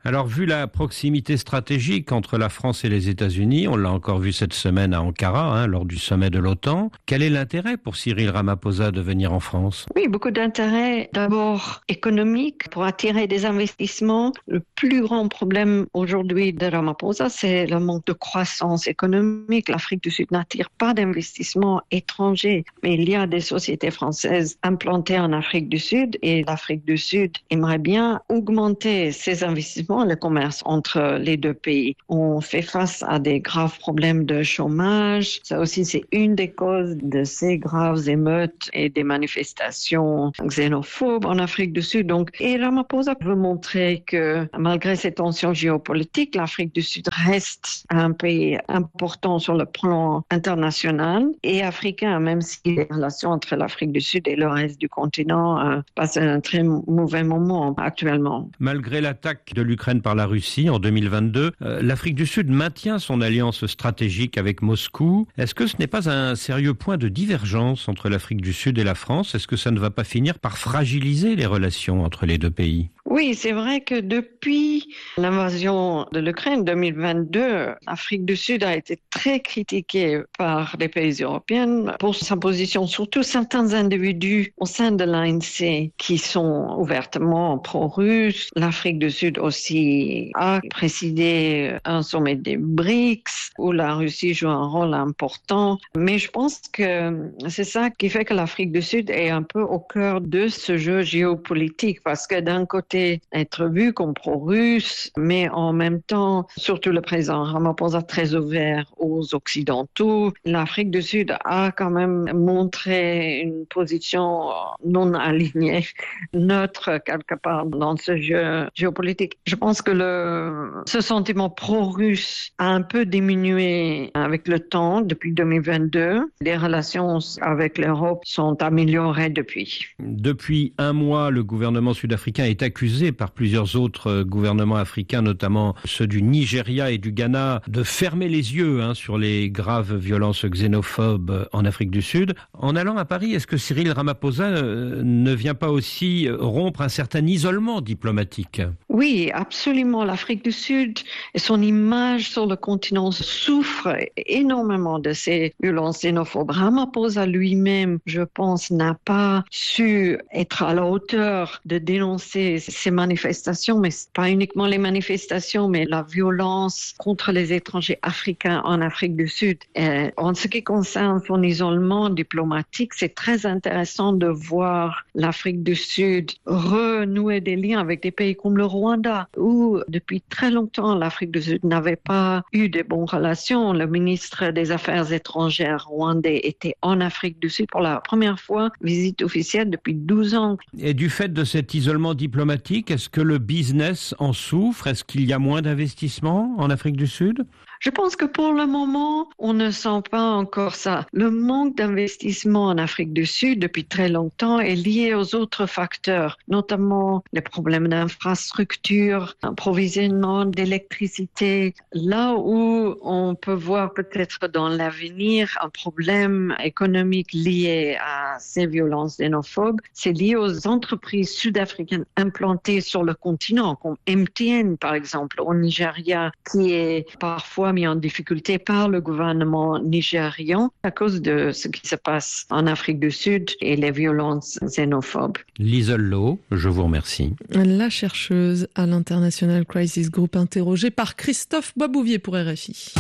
Alors, vu la proximité stratégique entre la France et les États-Unis, on l'a encore vu cette semaine à Ankara, hein, lors du sommet de l'OTAN, quel est l'intérêt pour Cyril Ramaphosa de venir en France? Oui, beaucoup d'intérêt. D'abord économique, pour attirer des investissements. Le plus grand problème aujourd'hui de Ramaphosa, c'est le manque de croissance économique. L'Afrique du Sud n'attire pas d'investissements étrangers, mais il y a des sociétés françaises implantées en Afrique du Sud et l'Afrique du Sud aimerait bien augmenter ses investissements et le commerce entre les deux pays. On fait face à des graves problèmes de chômage. Ça aussi, c'est une des causes de ces graves émeutes et des manifestations xénophobes en Afrique du Sud. Donc, et Ramaphosa veut montrer que malgré ces tensions géopolitiques, l'Afrique du Sud reste un pays important sur le plan international et africain, même si les relations entre l'Afrique du Sud et le reste du continent euh, passent un très mauvais moment actuellement. Malgré l'attaque de l'Ukraine par la Russie en deux mille vingt-deux, euh, l'Afrique du Sud maintient son alliance stratégique avec Moscou. Est-ce que ce n'est pas un sérieux point de divergence entre l'Afrique du Sud et la France? Est-ce que ça ne va pas finir par fragiliser les relations entre les deux pays? Oui, c'est vrai que depuis l'invasion de l'Ukraine deux mille vingt-deux, l'Afrique du Sud a été très critiquée par les pays européens pour sa position, surtout certains individus au sein de l'A N C qui sont ouvertement pro-russes. L'Afrique du Sud aussi a présidé un sommet des B R I C S où la Russie joue un rôle important. Mais je pense que c'est ça qui fait que l'Afrique du Sud est un peu au cœur de ce jeu géopolitique parce que d'un côté, être vu comme pro-russe, mais en même temps, surtout le président Ramaphosa très ouvert aux Occidentaux. L'Afrique du Sud a quand même montré une position non alignée, neutre quelque part dans ce jeu géopolitique. Je pense que le, ce sentiment pro-russe a un peu diminué avec le temps depuis deux mille vingt-deux. Les relations avec l'Europe sont améliorées depuis. Depuis un mois, le gouvernement sud-africain est accusé par plusieurs autres gouvernements africains, notamment ceux du Nigeria et du Ghana, de fermer les yeux hein, sur les graves violences xénophobes en Afrique du Sud. En allant à Paris, est-ce que Cyril Ramaphosa euh, ne vient pas aussi rompre un certain isolement diplomatique? Oui, absolument. L'Afrique du Sud et son image sur le continent souffrent énormément de ces violences xénophobes. Ramaphosa lui-même, je pense, n'a pas su être à la hauteur de dénoncer ces manifestations, mais pas uniquement les manifestations, mais la violence contre les étrangers africains en Afrique du Sud. Et en ce qui concerne son isolement diplomatique, c'est très intéressant de voir l'Afrique du Sud renouer des liens avec des pays comme le Rwanda, où depuis très longtemps l'Afrique du Sud n'avait pas eu de bonnes relations. Le ministre des Affaires étrangères rwandais était en Afrique du Sud pour la première fois, visite officielle depuis douze ans. Et du fait de cet isolement diplomatique, est-ce que le business en souffre? Est-ce qu'il y a moins d'investissements en Afrique du Sud? Je pense que pour le moment, on ne sent pas encore ça. Le manque d'investissement en Afrique du Sud depuis très longtemps est lié aux autres facteurs, notamment les problèmes d'infrastructure, approvisionnement d'électricité. Là où on peut voir peut-être dans l'avenir un problème économique lié à ces violences xénophobes, c'est lié aux entreprises sud-africaines implantées sur le continent, comme M T N par exemple, au Nigeria, qui est parfois mis en difficulté par le gouvernement nigérian à cause de ce qui se passe en Afrique du Sud et les violences xénophobes. Liesl Loh, je vous remercie. La chercheuse à l'International Crisis Group interrogée par Christophe Boisbouvier pour R F I.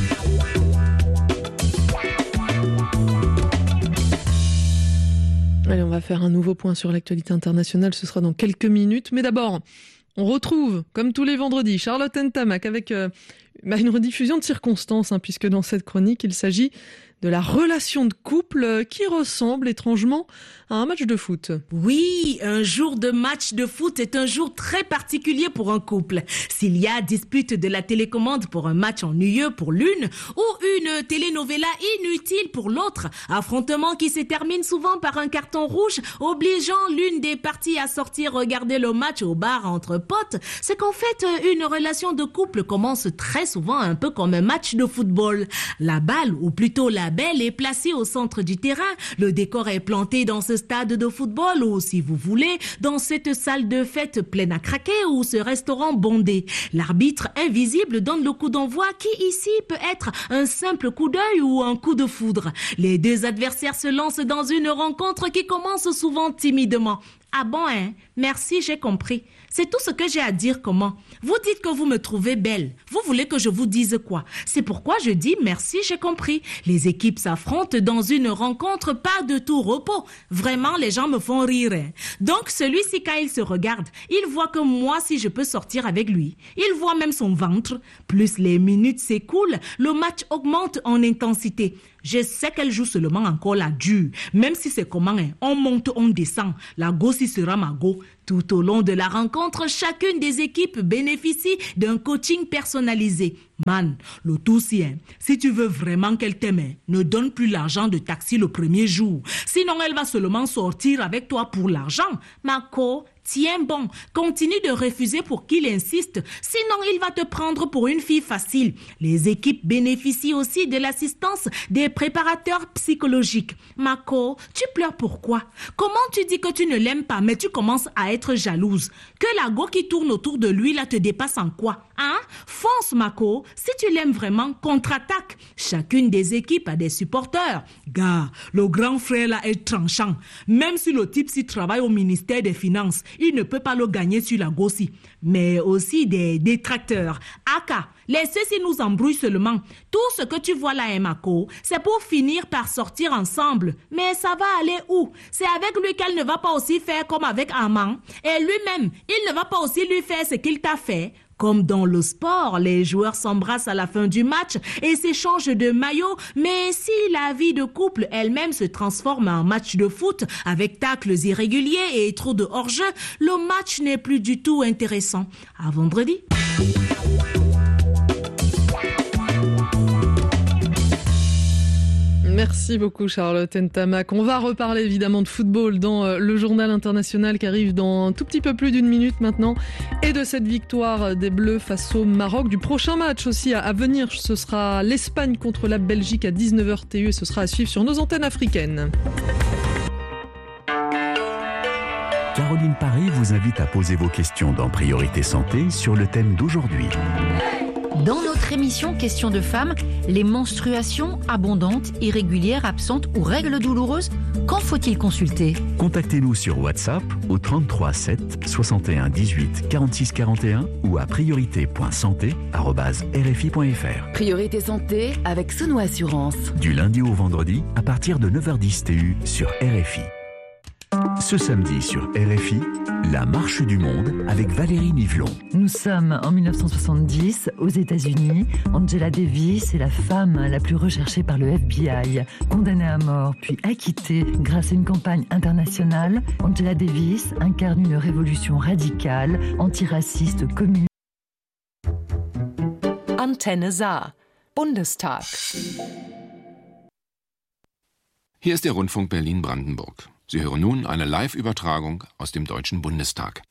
Allez, on va faire un nouveau point sur l'actualité internationale, ce sera dans quelques minutes. Mais d'abord, on retrouve, comme tous les vendredis, Charlotte Ntamak avec euh, bah, une rediffusion de circonstances, hein, puisque dans cette chronique, il s'agit de la relation de couple qui ressemble étrangement à un match de foot. Oui, un jour de match de foot est un jour très particulier pour un couple. S'il y a dispute de la télécommande pour un match ennuyeux pour l'une ou une telenovela inutile pour l'autre, affrontement qui se termine souvent par un carton rouge obligeant l'une des parties à sortir regarder le match au bar entre potes, c'est qu'en fait une relation de couple commence très souvent un peu comme un match de football. La balle, ou plutôt la belle est placée au centre du terrain. Le décor est planté dans ce stade de football ou, si vous voulez, dans cette salle de fête pleine à craquer ou ce restaurant bondé. L'arbitre invisible donne le coup d'envoi qui ici peut être un simple coup d'œil ou un coup de foudre. Les deux adversaires se lancent dans une rencontre qui commence souvent timidement. Ah bon, hein? Merci, j'ai compris. C'est tout ce que j'ai à dire. Comment? Vous dites que vous me trouvez belle. Vous voulez que je vous dise quoi? C'est pourquoi je dis merci, j'ai compris. Les équipes s'affrontent dans une rencontre, pas de tout repos. Vraiment, les gens me font rire. Hein. Donc, celui-ci, quand il se regarde, il voit que moi, si je peux sortir avec lui. Il voit même son ventre. Plus les minutes s'écoulent, le match augmente en intensité. Je sais qu'elle joue seulement encore la dure. Même si c'est comment, hein, on monte, on descend. La go, si sera ma go. Tout au long de la rencontre, chacune des équipes bénéficie d'un coaching personnalisé. Man, le tout si, hein, si tu veux vraiment qu'elle t'aime, ne donne plus l'argent de taxi le premier jour. Sinon, elle va seulement sortir avec toi pour l'argent. Marco, tiens bon, continue de refuser pour qu'il insiste. Sinon, il va te prendre pour une fille facile. Les équipes bénéficient aussi de l'assistance des préparateurs psychologiques. Marco, tu pleures pourquoi? Comment tu dis que tu ne l'aimes pas, mais tu commences à être jalouse? Que la go qui tourne autour de lui là te dépasse en quoi? Hein? Fonce, Marco. Si tu l'aimes vraiment, contre-attaque. Chacune des équipes a des supporters. Gars, le grand frère là est tranchant. Même si le type s'y travaille au ministère des Finances, il ne peut pas le gagner sur la gossi. Mais aussi des détracteurs. Aka, laissez-y nous embrouiller seulement. Tout ce que tu vois là, Marco, c'est pour finir par sortir ensemble. Mais ça va aller où? C'est avec lui qu'elle ne va pas aussi faire comme avec Armand. Et lui-même, il ne va pas aussi lui faire ce qu'il t'a fait. Comme dans le sport, les joueurs s'embrassent à la fin du match et s'échangent de maillots, mais si la vie de couple elle-même se transforme en match de foot avec tacles irréguliers et trop de hors-jeu, le match n'est plus du tout intéressant. À vendredi. Merci beaucoup Charlotte Ntamak. On va reparler évidemment de football dans le journal international qui arrive dans un tout petit peu plus d'une minute maintenant et de cette victoire des Bleus face au Maroc. Du prochain match aussi à venir, ce sera l'Espagne contre la Belgique à dix-neuf heures T U et ce sera à suivre sur nos antennes africaines. Caroline Paré vous invite à poser vos questions dans Priorité Santé sur le thème d'aujourd'hui. Dans notre émission Questions de femmes, les menstruations abondantes, irrégulières, absentes ou règles douloureuses, quand faut-il consulter? Contactez-nous sur WhatsApp au trente-trois sept soixante et un dix-huit quarante-six quarante et un ou à priorité point santé arobase r f i point f r. Priorité Santé avec Sono Assurance. Du lundi au vendredi à partir de neuf heures dix T U sur R F I. Ce samedi sur R F I, la marche du monde avec Valérie Nivelon. Nous sommes en mille neuf cent soixante-dix aux États-Unis. Angela Davis est la femme la plus recherchée par le F B I. Condamnée à mort puis acquittée grâce à une campagne internationale, Angela Davis incarne une révolution radicale, antiraciste, communiste. Antenne Saar, Bundestag. Hier ist der Rundfunk Berlin-Brandenburg. Sie hören nun eine Live-Übertragung aus dem Deutschen Bundestag.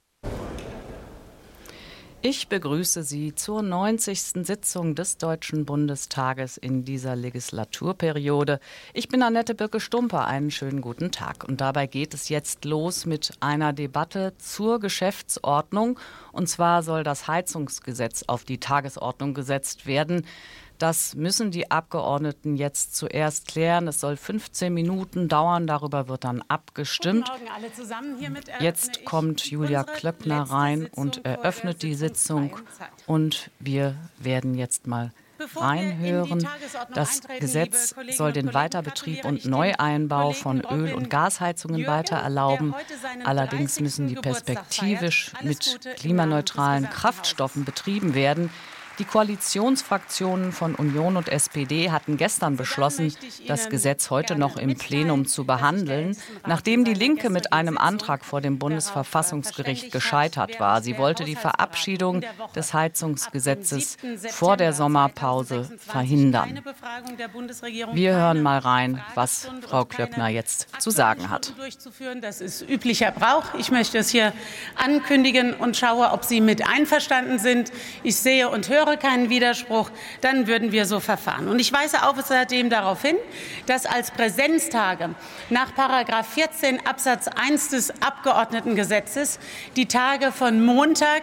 Ich begrüße Sie zur neunzigsten Sitzung des Deutschen Bundestages in dieser Legislaturperiode. Ich bin Annette Birke-Stumper. Einen schönen guten Tag. Und dabei geht es jetzt los mit einer Debatte zur Geschäftsordnung. Und zwar soll das Heizungsgesetz auf die Tagesordnung gesetzt werden. Das müssen die Abgeordneten jetzt zuerst klären. Es soll fünfzehn Minuten dauern, darüber wird dann abgestimmt. Jetzt kommt Julia Klöckner rein und eröffnet die Sitzung. Und wir werden jetzt mal reinhören. Das Gesetz soll den Weiterbetrieb und Neueinbau von Öl- und Gasheizungen weiter erlauben. Allerdings müssen die perspektivisch mit klimaneutralen Kraftstoffen betrieben werden. Die Koalitionsfraktionen von Union und S P D hatten gestern beschlossen, das Gesetz heute noch im Plenum zu behandeln, nachdem die Linke mit einem Antrag vor dem Bundesverfassungsgericht gescheitert war. Sie wollte die Verabschiedung des Heizungsgesetzes vor der Sommerpause verhindern. Wir hören mal rein, was Frau Klöckner jetzt zu sagen hat. Das ist üblicher Brauch. Ich möchte es hier ankündigen und schaue, ob Sie mit einverstanden sind. Ich sehe und höre höre keinen Widerspruch, dann würden wir so verfahren. Und ich weise außerdem darauf hin, dass als Präsenztage nach Paragraph vierzehn Absatz eins des Abgeordnetengesetzes die Tage von Montag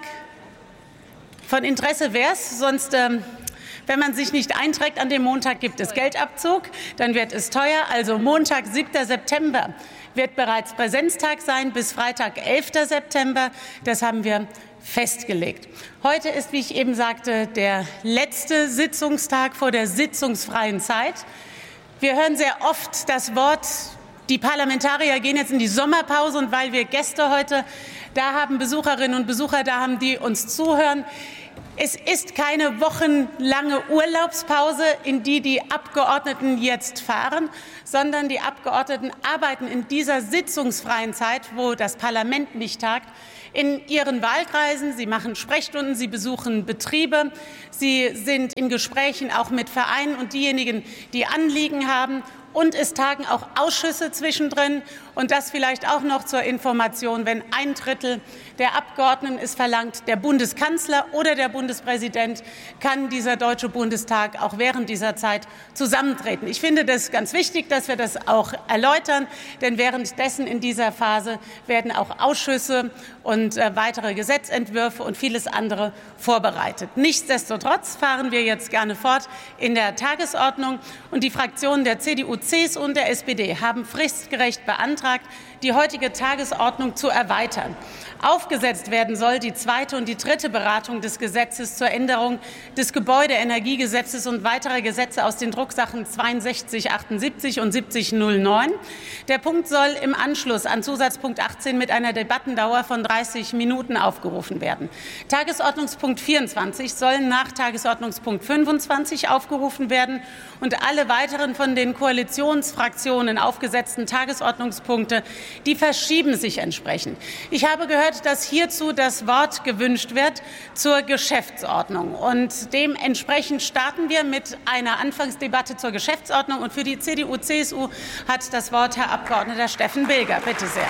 von Interesse wäre es, sonst ähm, wenn man sich nicht einträgt an dem Montag, gibt es Geldabzug, dann wird es teuer. Also Montag, siebter September wird bereits Präsenztag sein, bis Freitag, elfter September. Das haben wir festgelegt. Heute ist, wie ich eben sagte, der letzte Sitzungstag vor der sitzungsfreien Zeit. Wir hören sehr oft das Wort, die Parlamentarier gehen jetzt in die Sommerpause, und weil wir Gäste heute da haben, Besucherinnen und Besucher da haben, die uns zuhören. Es ist keine wochenlange Urlaubspause, in die die Abgeordneten jetzt fahren, sondern die Abgeordneten arbeiten in dieser sitzungsfreien Zeit, wo das Parlament nicht tagt, in ihren Wahlkreisen. Sie machen Sprechstunden, sie besuchen Betriebe, sie sind in Gesprächen auch mit Vereinen und diejenigen, die Anliegen haben. Und es tagen auch Ausschüsse zwischendrin. Und das vielleicht auch noch zur Information, wenn ein Drittel der Abgeordneten es verlangt, der Bundeskanzler oder der Bundespräsident, kann dieser Deutsche Bundestag auch während dieser Zeit zusammentreten. Ich finde das ganz wichtig, dass wir das auch erläutern, denn währenddessen in dieser Phase werden auch Ausschüsse und äh, weitere Gesetzentwürfe und vieles andere vorbereitet. Nichtsdestotrotz fahren wir jetzt gerne fort in der Tagesordnung, und die Fraktionen der C D U, C S U und der S P D haben fristgerecht beantragt, die heutige Tagesordnung zu erweitern. Aufgesetzt werden soll die zweite und die dritte Beratung des Gesetzes zur Änderung des Gebäudeenergiegesetzes und weiterer Gesetze aus den Drucksachen zweiundsechzig achtundsiebzig und siebzig null neun. Der Punkt soll im Anschluss an Zusatzpunkt achtzehn mit einer Debattendauer von dreißig Minuten aufgerufen werden. Tagesordnungspunkt vierundzwanzig soll nach Tagesordnungspunkt fünfundzwanzig aufgerufen werden, und alle weiteren von den Koalitionsfraktionen aufgesetzten Tagesordnungspunkte, die verschieben sich entsprechend. Ich habe gehört, dass hierzu das Wort gewünscht wird zur Geschäftsordnung. Und dementsprechend starten wir mit einer Anfangsdebatte zur Geschäftsordnung. Und für die C D U, C S U hat das Wort Herr Abgeordneter Steffen Bilger. Bitte sehr.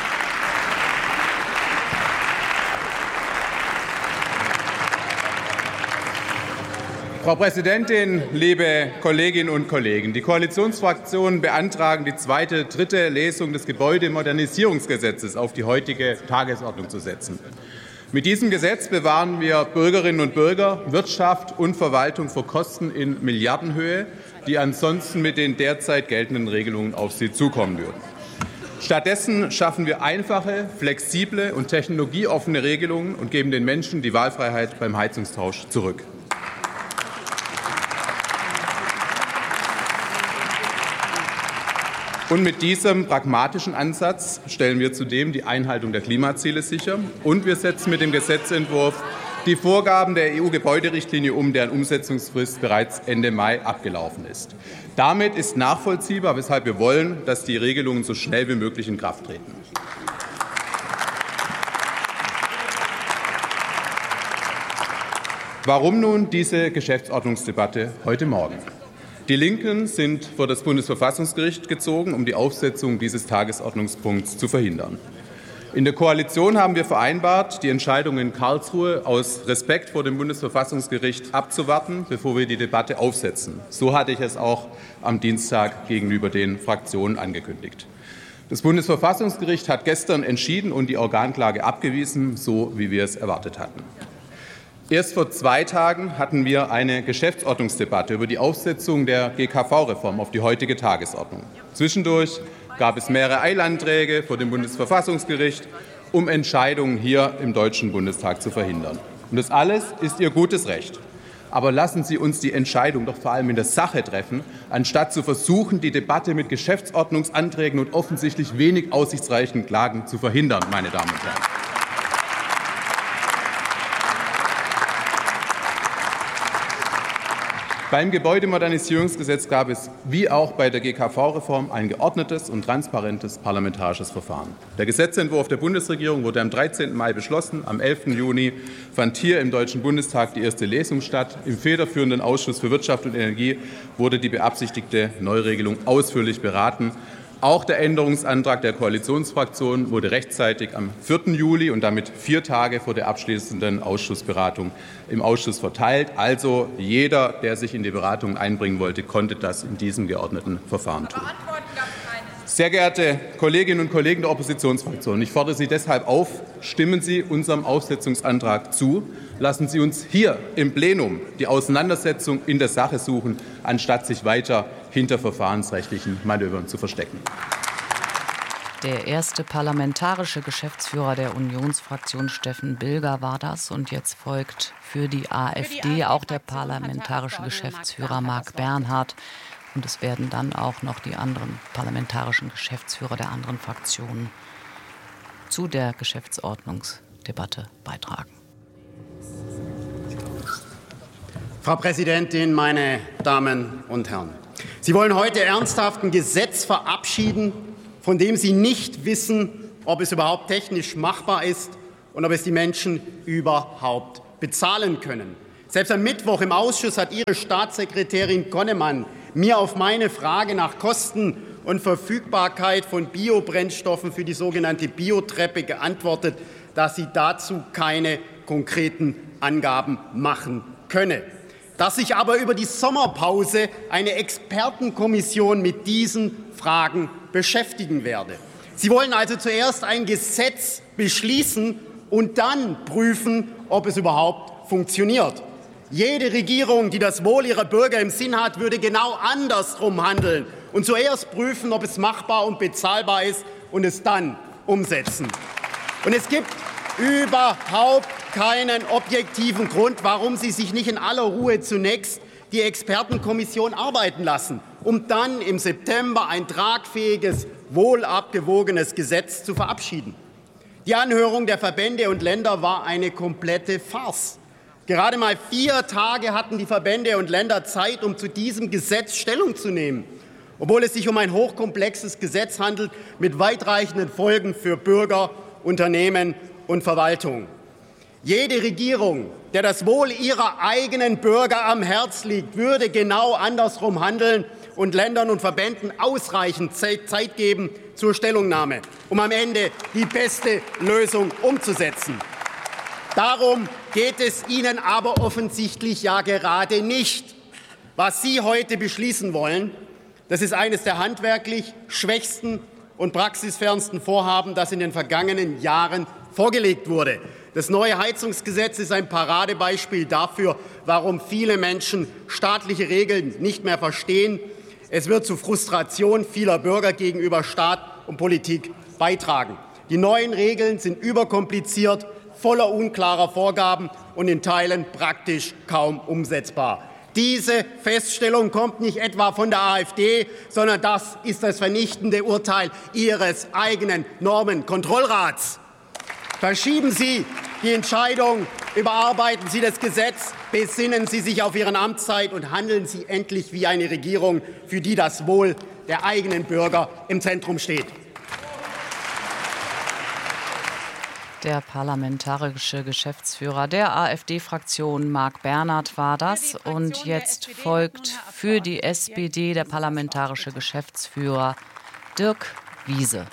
Frau Präsidentin, liebe Kolleginnen und Kollegen! Die Koalitionsfraktionen beantragen, die zweite, dritte Lesung des Gebäudemodernisierungsgesetzes auf die heutige Tagesordnung zu setzen. Mit diesem Gesetz bewahren wir Bürgerinnen und Bürger, Wirtschaft und Verwaltung vor Kosten in Milliardenhöhe, die ansonsten mit den derzeit geltenden Regelungen auf sie zukommen würden. Stattdessen schaffen wir einfache, flexible und technologieoffene Regelungen und geben den Menschen die Wahlfreiheit beim Heizungstausch zurück. Und mit diesem pragmatischen Ansatz stellen wir zudem die Einhaltung der Klimaziele sicher, und wir setzen mit dem Gesetzentwurf die Vorgaben der E U-Gebäuderichtlinie um, deren Umsetzungsfrist bereits Ende Mai abgelaufen ist. Damit ist nachvollziehbar, weshalb wir wollen, dass die Regelungen so schnell wie möglich in Kraft treten. Warum nun diese Geschäftsordnungsdebatte heute Morgen? Die Linken sind vor das Bundesverfassungsgericht gezogen, um die Aufsetzung dieses Tagesordnungspunkts zu verhindern. In der Koalition haben wir vereinbart, die Entscheidung in Karlsruhe aus Respekt vor dem Bundesverfassungsgericht abzuwarten, bevor wir die Debatte aufsetzen. So hatte ich es auch am Dienstag gegenüber den Fraktionen angekündigt. Das Bundesverfassungsgericht hat gestern entschieden und die Organklage abgewiesen, so wie wir es erwartet hatten. Erst vor zwei Tagen hatten wir eine Geschäftsordnungsdebatte über die Aufsetzung der G K V-Reform auf die heutige Tagesordnung. Zwischendurch gab es mehrere Eilanträge vor dem Bundesverfassungsgericht, um Entscheidungen hier im Deutschen Bundestag zu verhindern. Und das alles ist Ihr gutes Recht. Aber lassen Sie uns die Entscheidung doch vor allem in der Sache treffen, anstatt zu versuchen, die Debatte mit Geschäftsordnungsanträgen und offensichtlich wenig aussichtsreichen Klagen zu verhindern, meine Damen und Herren. Beim Gebäudemodernisierungsgesetz gab es, wie auch bei der G K V-Reform, ein geordnetes und transparentes parlamentarisches Verfahren. Der Gesetzentwurf der Bundesregierung wurde am dreizehnten Mai beschlossen. Am elften Juni fand hier im Deutschen Bundestag die erste Lesung statt. Im federführenden Ausschuss für Wirtschaft und Energie wurde die beabsichtigte Neuregelung ausführlich beraten. Auch der Änderungsantrag der Koalitionsfraktion wurde rechtzeitig am vierten Juli und damit vier Tage vor der abschließenden Ausschussberatung im Ausschuss verteilt. Also jeder, der sich in die Beratungen einbringen wollte, konnte das in diesem geordneten Verfahren tun. Sehr geehrte Kolleginnen und Kollegen der Oppositionsfraktionen, ich fordere Sie deshalb auf, stimmen Sie unserem Aussetzungsantrag zu. Lassen Sie uns hier im Plenum die Auseinandersetzung in der Sache suchen, anstatt sich weiter hinter verfahrensrechtlichen Manövern zu verstecken. Der erste parlamentarische Geschäftsführer der Unionsfraktion, Steffen Bilger, war das. Und jetzt folgt für die AfD auch der parlamentarische Geschäftsführer Marc Bernhard. Und es werden dann auch noch die anderen parlamentarischen Geschäftsführer der anderen Fraktionen zu der Geschäftsordnungsdebatte beitragen. Frau Präsidentin, meine Damen und Herren! Sie wollen heute ernsthaft ein Gesetz verabschieden, von dem Sie nicht wissen, ob es überhaupt technisch machbar ist und ob es die Menschen überhaupt bezahlen können. Selbst am Mittwoch im Ausschuss hat Ihre Staatssekretärin Konnemann mir auf meine Frage nach Kosten und Verfügbarkeit von Biobrennstoffen für die sogenannte Biotreppe geantwortet, dass sie dazu keine konkreten Angaben machen könne. Dass sich aber über die Sommerpause eine Expertenkommission mit diesen Fragen beschäftigen werde. Sie wollen also zuerst ein Gesetz beschließen und dann prüfen, ob es überhaupt funktioniert. Jede Regierung, die das Wohl ihrer Bürger im Sinn hat, würde genau andersrum handeln und zuerst prüfen, ob es machbar und bezahlbar ist und es dann umsetzen. Und es gibt überhaupt keinen objektiven Grund, warum Sie sich nicht in aller Ruhe zunächst die Expertenkommission arbeiten lassen, um dann im September ein tragfähiges, wohlabgewogenes Gesetz zu verabschieden. Die Anhörung der Verbände und Länder war eine komplette Farce. Gerade mal vier Tage hatten die Verbände und Länder Zeit, um zu diesem Gesetz Stellung zu nehmen, obwohl es sich um ein hochkomplexes Gesetz handelt mit weitreichenden Folgen für Bürger, Unternehmen und Verwaltung. Jede Regierung, der das Wohl ihrer eigenen Bürger am Herz liegt, würde genau andersrum handeln und Ländern und Verbänden ausreichend Zeit geben zur Stellungnahme, um am Ende die beste Lösung umzusetzen. Darum geht es Ihnen aber offensichtlich ja gerade nicht. Was Sie heute beschließen wollen, das ist eines der handwerklich schwächsten und praxisfernsten Vorhaben, das in den vergangenen Jahren vorgelegt wurde. Das neue Heizungsgesetz ist ein Paradebeispiel dafür, warum viele Menschen staatliche Regeln nicht mehr verstehen. Es wird zu Frustration vieler Bürger gegenüber Staat und Politik beitragen. Die neuen Regeln sind überkompliziert, voller unklarer Vorgaben und in Teilen praktisch kaum umsetzbar. Diese Feststellung kommt nicht etwa von der AfD, sondern das ist das vernichtende Urteil Ihres eigenen Normenkontrollrats. Verschieben Sie die Entscheidung, überarbeiten Sie das Gesetz, besinnen Sie sich auf Ihre Amtszeit und handeln Sie endlich wie eine Regierung, für die das Wohl der eigenen Bürger im Zentrum steht. Der parlamentarische Geschäftsführer der AfD-Fraktion Marc Bernhard war das. Und jetzt folgt für die S P D der parlamentarische Geschäftsführer Dirk Wiese.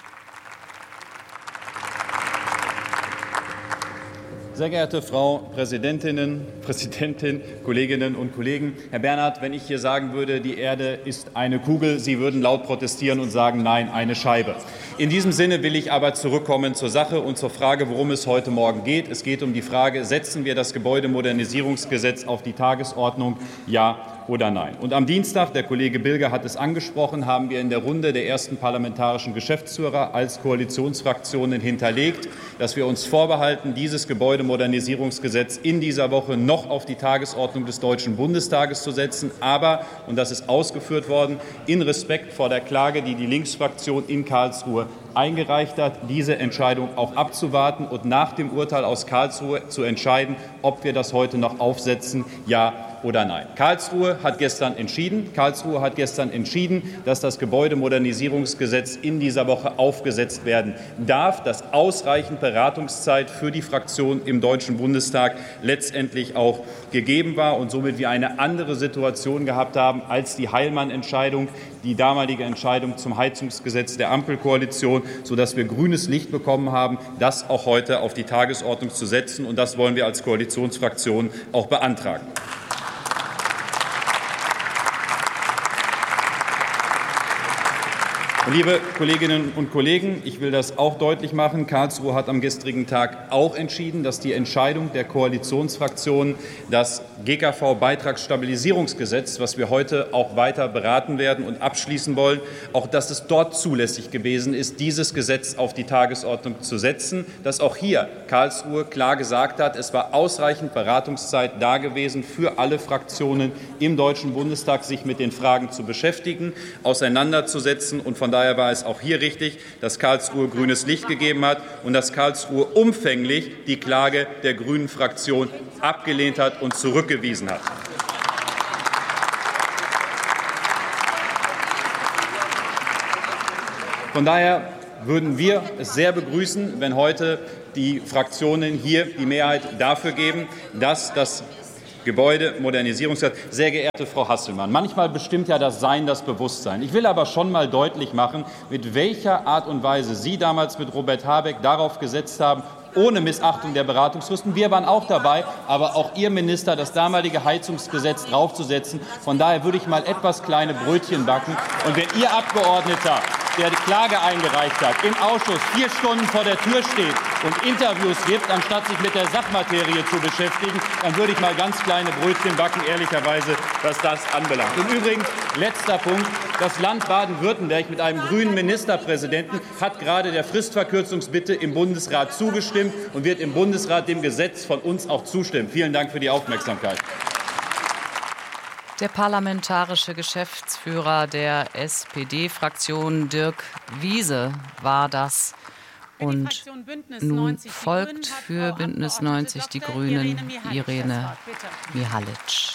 Sehr geehrte Frau Präsidentin, Präsidentin, Kolleginnen und Kollegen! Herr Bernhard, wenn ich hier sagen würde, die Erde ist eine Kugel, Sie würden laut protestieren und sagen, nein, eine Scheibe. In diesem Sinne will ich aber zurückkommen zur Sache und zur Frage, worum es heute Morgen geht. Es geht um die Frage, setzen wir das Gebäudemodernisierungsgesetz auf die Tagesordnung, ja oder nein? Und am Dienstag, der Kollege Bilger hat es angesprochen, haben wir in der Runde der ersten parlamentarischen Geschäftsführer als Koalitionsfraktionen hinterlegt, dass wir uns vorbehalten, dieses Gebäudemodernisierungsgesetz in dieser Woche noch auf die Tagesordnung des Deutschen Bundestages zu setzen. Aber, und das ist ausgeführt worden, in Respekt vor der Klage, die die Linksfraktion in Karlsruhe eingereicht hat, diese Entscheidung auch abzuwarten und nach dem Urteil aus Karlsruhe zu entscheiden, ob wir das heute noch aufsetzen, ja oder nein? Karlsruhe hat gestern entschieden. Karlsruhe hat gestern entschieden, dass das Gebäudemodernisierungsgesetz in dieser Woche aufgesetzt werden darf, dass ausreichend Beratungszeit für die Fraktion im Deutschen Bundestag letztendlich auch gegeben war und somit wir eine andere Situation gehabt haben als die Heilmann-Entscheidung, die damalige Entscheidung zum Heizungsgesetz der Ampelkoalition, sodass wir grünes Licht bekommen haben, das auch heute auf die Tagesordnung zu setzen. Und das wollen wir als Koalitionsfraktion auch beantragen. Liebe Kolleginnen und Kollegen, ich will das auch deutlich machen. Karlsruhe hat am gestrigen Tag auch entschieden, dass die Entscheidung der Koalitionsfraktionen, das G K V-Beitragsstabilisierungsgesetz, was wir heute auch weiter beraten werden und abschließen wollen, auch dass es dort zulässig gewesen ist, dieses Gesetz auf die Tagesordnung zu setzen, dass auch hier Karlsruhe klar gesagt hat, es war ausreichend Beratungszeit da gewesen für alle Fraktionen im Deutschen Bundestag, sich mit den Fragen zu beschäftigen, auseinanderzusetzen. Und von daher war es auch hier richtig, dass Karlsruhe grünes Licht gegeben hat und dass Karlsruhe umfänglich die Klage der Grünen Fraktion abgelehnt hat und zurückgewiesen hat. Von daher würden wir es sehr begrüßen, wenn heute die Fraktionen hier die Mehrheit dafür geben, dass das Gebäudemodernisierungsgesetz. Sehr geehrte Frau Hasselmann, manchmal bestimmt ja das Sein das Bewusstsein. Ich will aber schon mal deutlich machen, mit welcher Art und Weise Sie damals mit Robert Habeck darauf gesetzt haben, ohne Missachtung der Beratungsfristen. Wir waren auch dabei, aber auch Ihr Minister, das damalige Heizungsgesetz draufzusetzen. Von daher würde ich mal etwas kleine Brötchen backen. Und wenn Ihr Abgeordneter, der die Klage eingereicht hat, im Ausschuss vier Stunden vor der Tür steht und Interviews gibt, anstatt sich mit der Sachmaterie zu beschäftigen, dann würde ich mal ganz kleine Brötchen backen, ehrlicherweise, was das anbelangt. Im Übrigen, letzter Punkt, das Land Baden-Württemberg mit einem grünen Ministerpräsidenten hat gerade der Fristverkürzungsbitte im Bundesrat zugestimmt und wird im Bundesrat dem Gesetz von uns auch zustimmen. Vielen Dank für die Aufmerksamkeit. Der parlamentarische Geschäftsführer der S P D-Fraktion Dirk Wiese war das. Und nun folgt für Bündnis neunzig Die Grünen Irene Mihalic.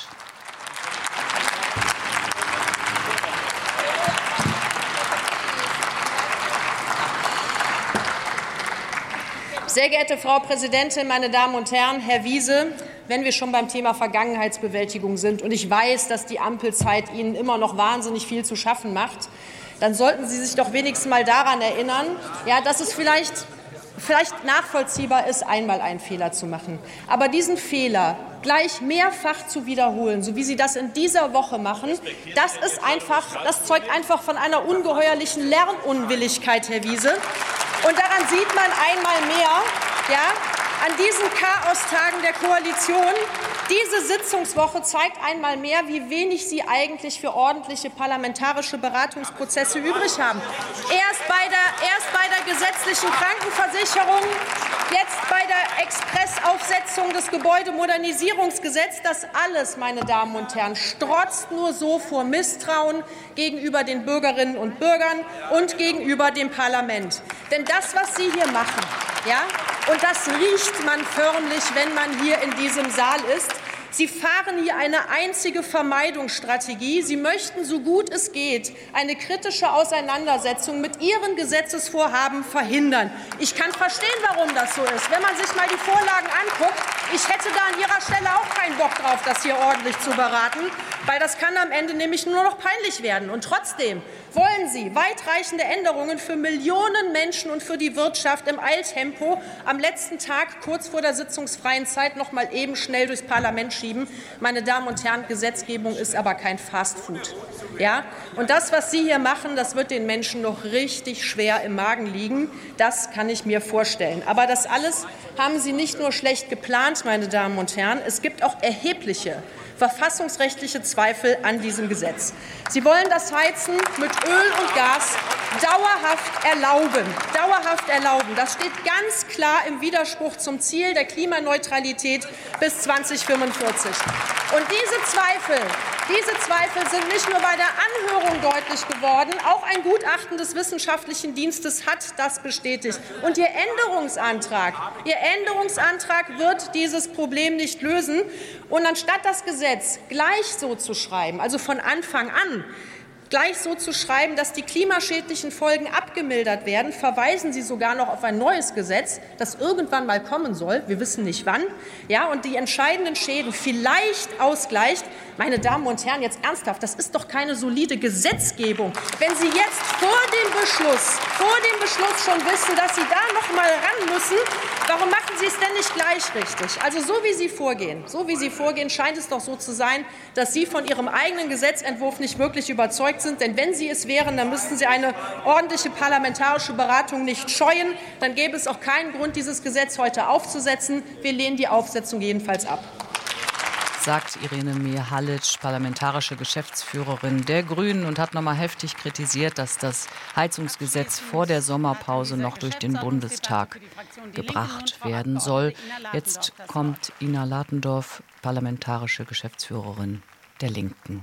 Sehr geehrte Frau Präsidentin, meine Damen und Herren, Herr Wiese, wenn wir schon beim Thema Vergangenheitsbewältigung sind und ich weiß, dass die Ampelzeit Ihnen immer noch wahnsinnig viel zu schaffen macht, dann sollten Sie sich doch wenigstens mal daran erinnern, ja, dass es vielleicht, vielleicht nachvollziehbar ist, einmal einen Fehler zu machen. Aber diesen Fehler gleich mehrfach zu wiederholen, so wie Sie das in dieser Woche machen, das ist einfach, das zeugt einfach von einer ungeheuerlichen Lernunwilligkeit, Herr Wiese. Und daran sieht man einmal mehr, ja, an diesen Chaostagen der Koalition, diese Sitzungswoche zeigt einmal mehr, wie wenig Sie eigentlich für ordentliche parlamentarische Beratungsprozesse übrig haben. Erst bei der, erst bei der gesetzlichen Krankenversicherung, jetzt bei der Expressaufsetzung des Gebäudemodernisierungsgesetzes. Das alles, meine Damen und Herren, strotzt nur so vor Misstrauen gegenüber den Bürgerinnen und Bürgern und gegenüber dem Parlament. Denn das, was Sie hier machen, ja, und das riecht man förmlich, wenn man hier in diesem Saal ist. Sie fahren hier eine einzige Vermeidungsstrategie. Sie möchten, so gut es geht, eine kritische Auseinandersetzung mit Ihren Gesetzesvorhaben verhindern. Ich kann verstehen, warum das so ist. Wenn man sich mal die Vorlagen anguckt, ich hätte da an Ihrer Stelle auch keinen Bock drauf, das hier ordentlich zu beraten, weil das kann am Ende nämlich nur noch peinlich werden. Und trotzdem wollen Sie weitreichende Änderungen für Millionen Menschen und für die Wirtschaft im Eiltempo am letzten Tag, kurz vor der sitzungsfreien Zeit, noch mal eben schnell durchs Parlament schieben. Meine Damen und Herren, Gesetzgebung ist aber kein Fastfood. Ja? Und das, was Sie hier machen, das wird den Menschen noch richtig schwer im Magen liegen. Das kann ich mir vorstellen. Aber das alles haben Sie nicht nur schlecht geplant, meine Damen und Herren. Es gibt auch erhebliche verfassungsrechtliche Zweifel an diesem Gesetz. Sie wollen das Heizen mit Öl und Gas dauerhaft erlauben. Dauerhaft erlauben. Das steht ganz klar im Widerspruch zum Ziel der Klimaneutralität bis zweitausendfünfundvierzig. Und diese Zweifel, diese Zweifel sind nicht nur bei der Anhörung deutlich geworden, auch ein Gutachten des Wissenschaftlichen Dienstes hat das bestätigt. Und Ihr Änderungsantrag, Ihr Änderungsantrag wird dieses Problem nicht lösen. Und anstatt das Gesetz gleich so zu schreiben, also von Anfang an, gleich so zu schreiben, dass die klimaschädlichen Folgen abgemildert werden, verweisen Sie sogar noch auf ein neues Gesetz, das irgendwann mal kommen soll. Wir wissen nicht wann. Ja, und die entscheidenden Schäden vielleicht ausgleicht. Meine Damen und Herren, jetzt ernsthaft, das ist doch keine solide Gesetzgebung. Wenn Sie jetzt vor dem Beschluss, vor dem Beschluss schon wissen, dass Sie da noch mal ran müssen, warum machen Sie es denn nicht gleich richtig? Also so wie Sie vorgehen, so wie Sie vorgehen, scheint es doch so zu sein, dass Sie von Ihrem eigenen Gesetzentwurf nicht wirklich überzeugt sind. Denn wenn Sie es wären, dann müssten Sie eine ordentliche parlamentarische Beratung nicht scheuen. Dann gäbe es auch keinen Grund, dieses Gesetz heute aufzusetzen. Wir lehnen die Aufsetzung jedenfalls ab. Sagt Irene Mihalic, parlamentarische Geschäftsführerin der Grünen, und hat noch mal heftig kritisiert, dass das Heizungsgesetz vor der Sommerpause noch durch den Bundestag gebracht werden soll. Jetzt kommt Ina Latendorf, parlamentarische Geschäftsführerin der Linken.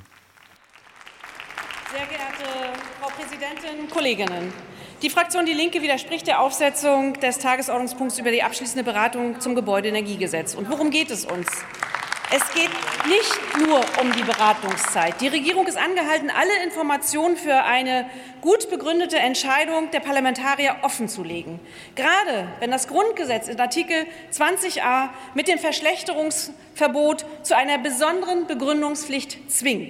Sehr geehrte Frau Präsidentin, Kolleginnen! Die Fraktion Die Linke widerspricht der Aufsetzung des Tagesordnungspunkts über die abschließende Beratung zum Gebäudeenergiegesetz. Und worum geht es uns? Es geht nicht nur um die Beratungszeit. Die Regierung ist angehalten, alle Informationen für eine gut begründete Entscheidung der Parlamentarier offenzulegen. Gerade wenn das Grundgesetz in Artikel zwanzig a mit dem Verschlechterungsverbot zu einer besonderen Begründungspflicht zwingt.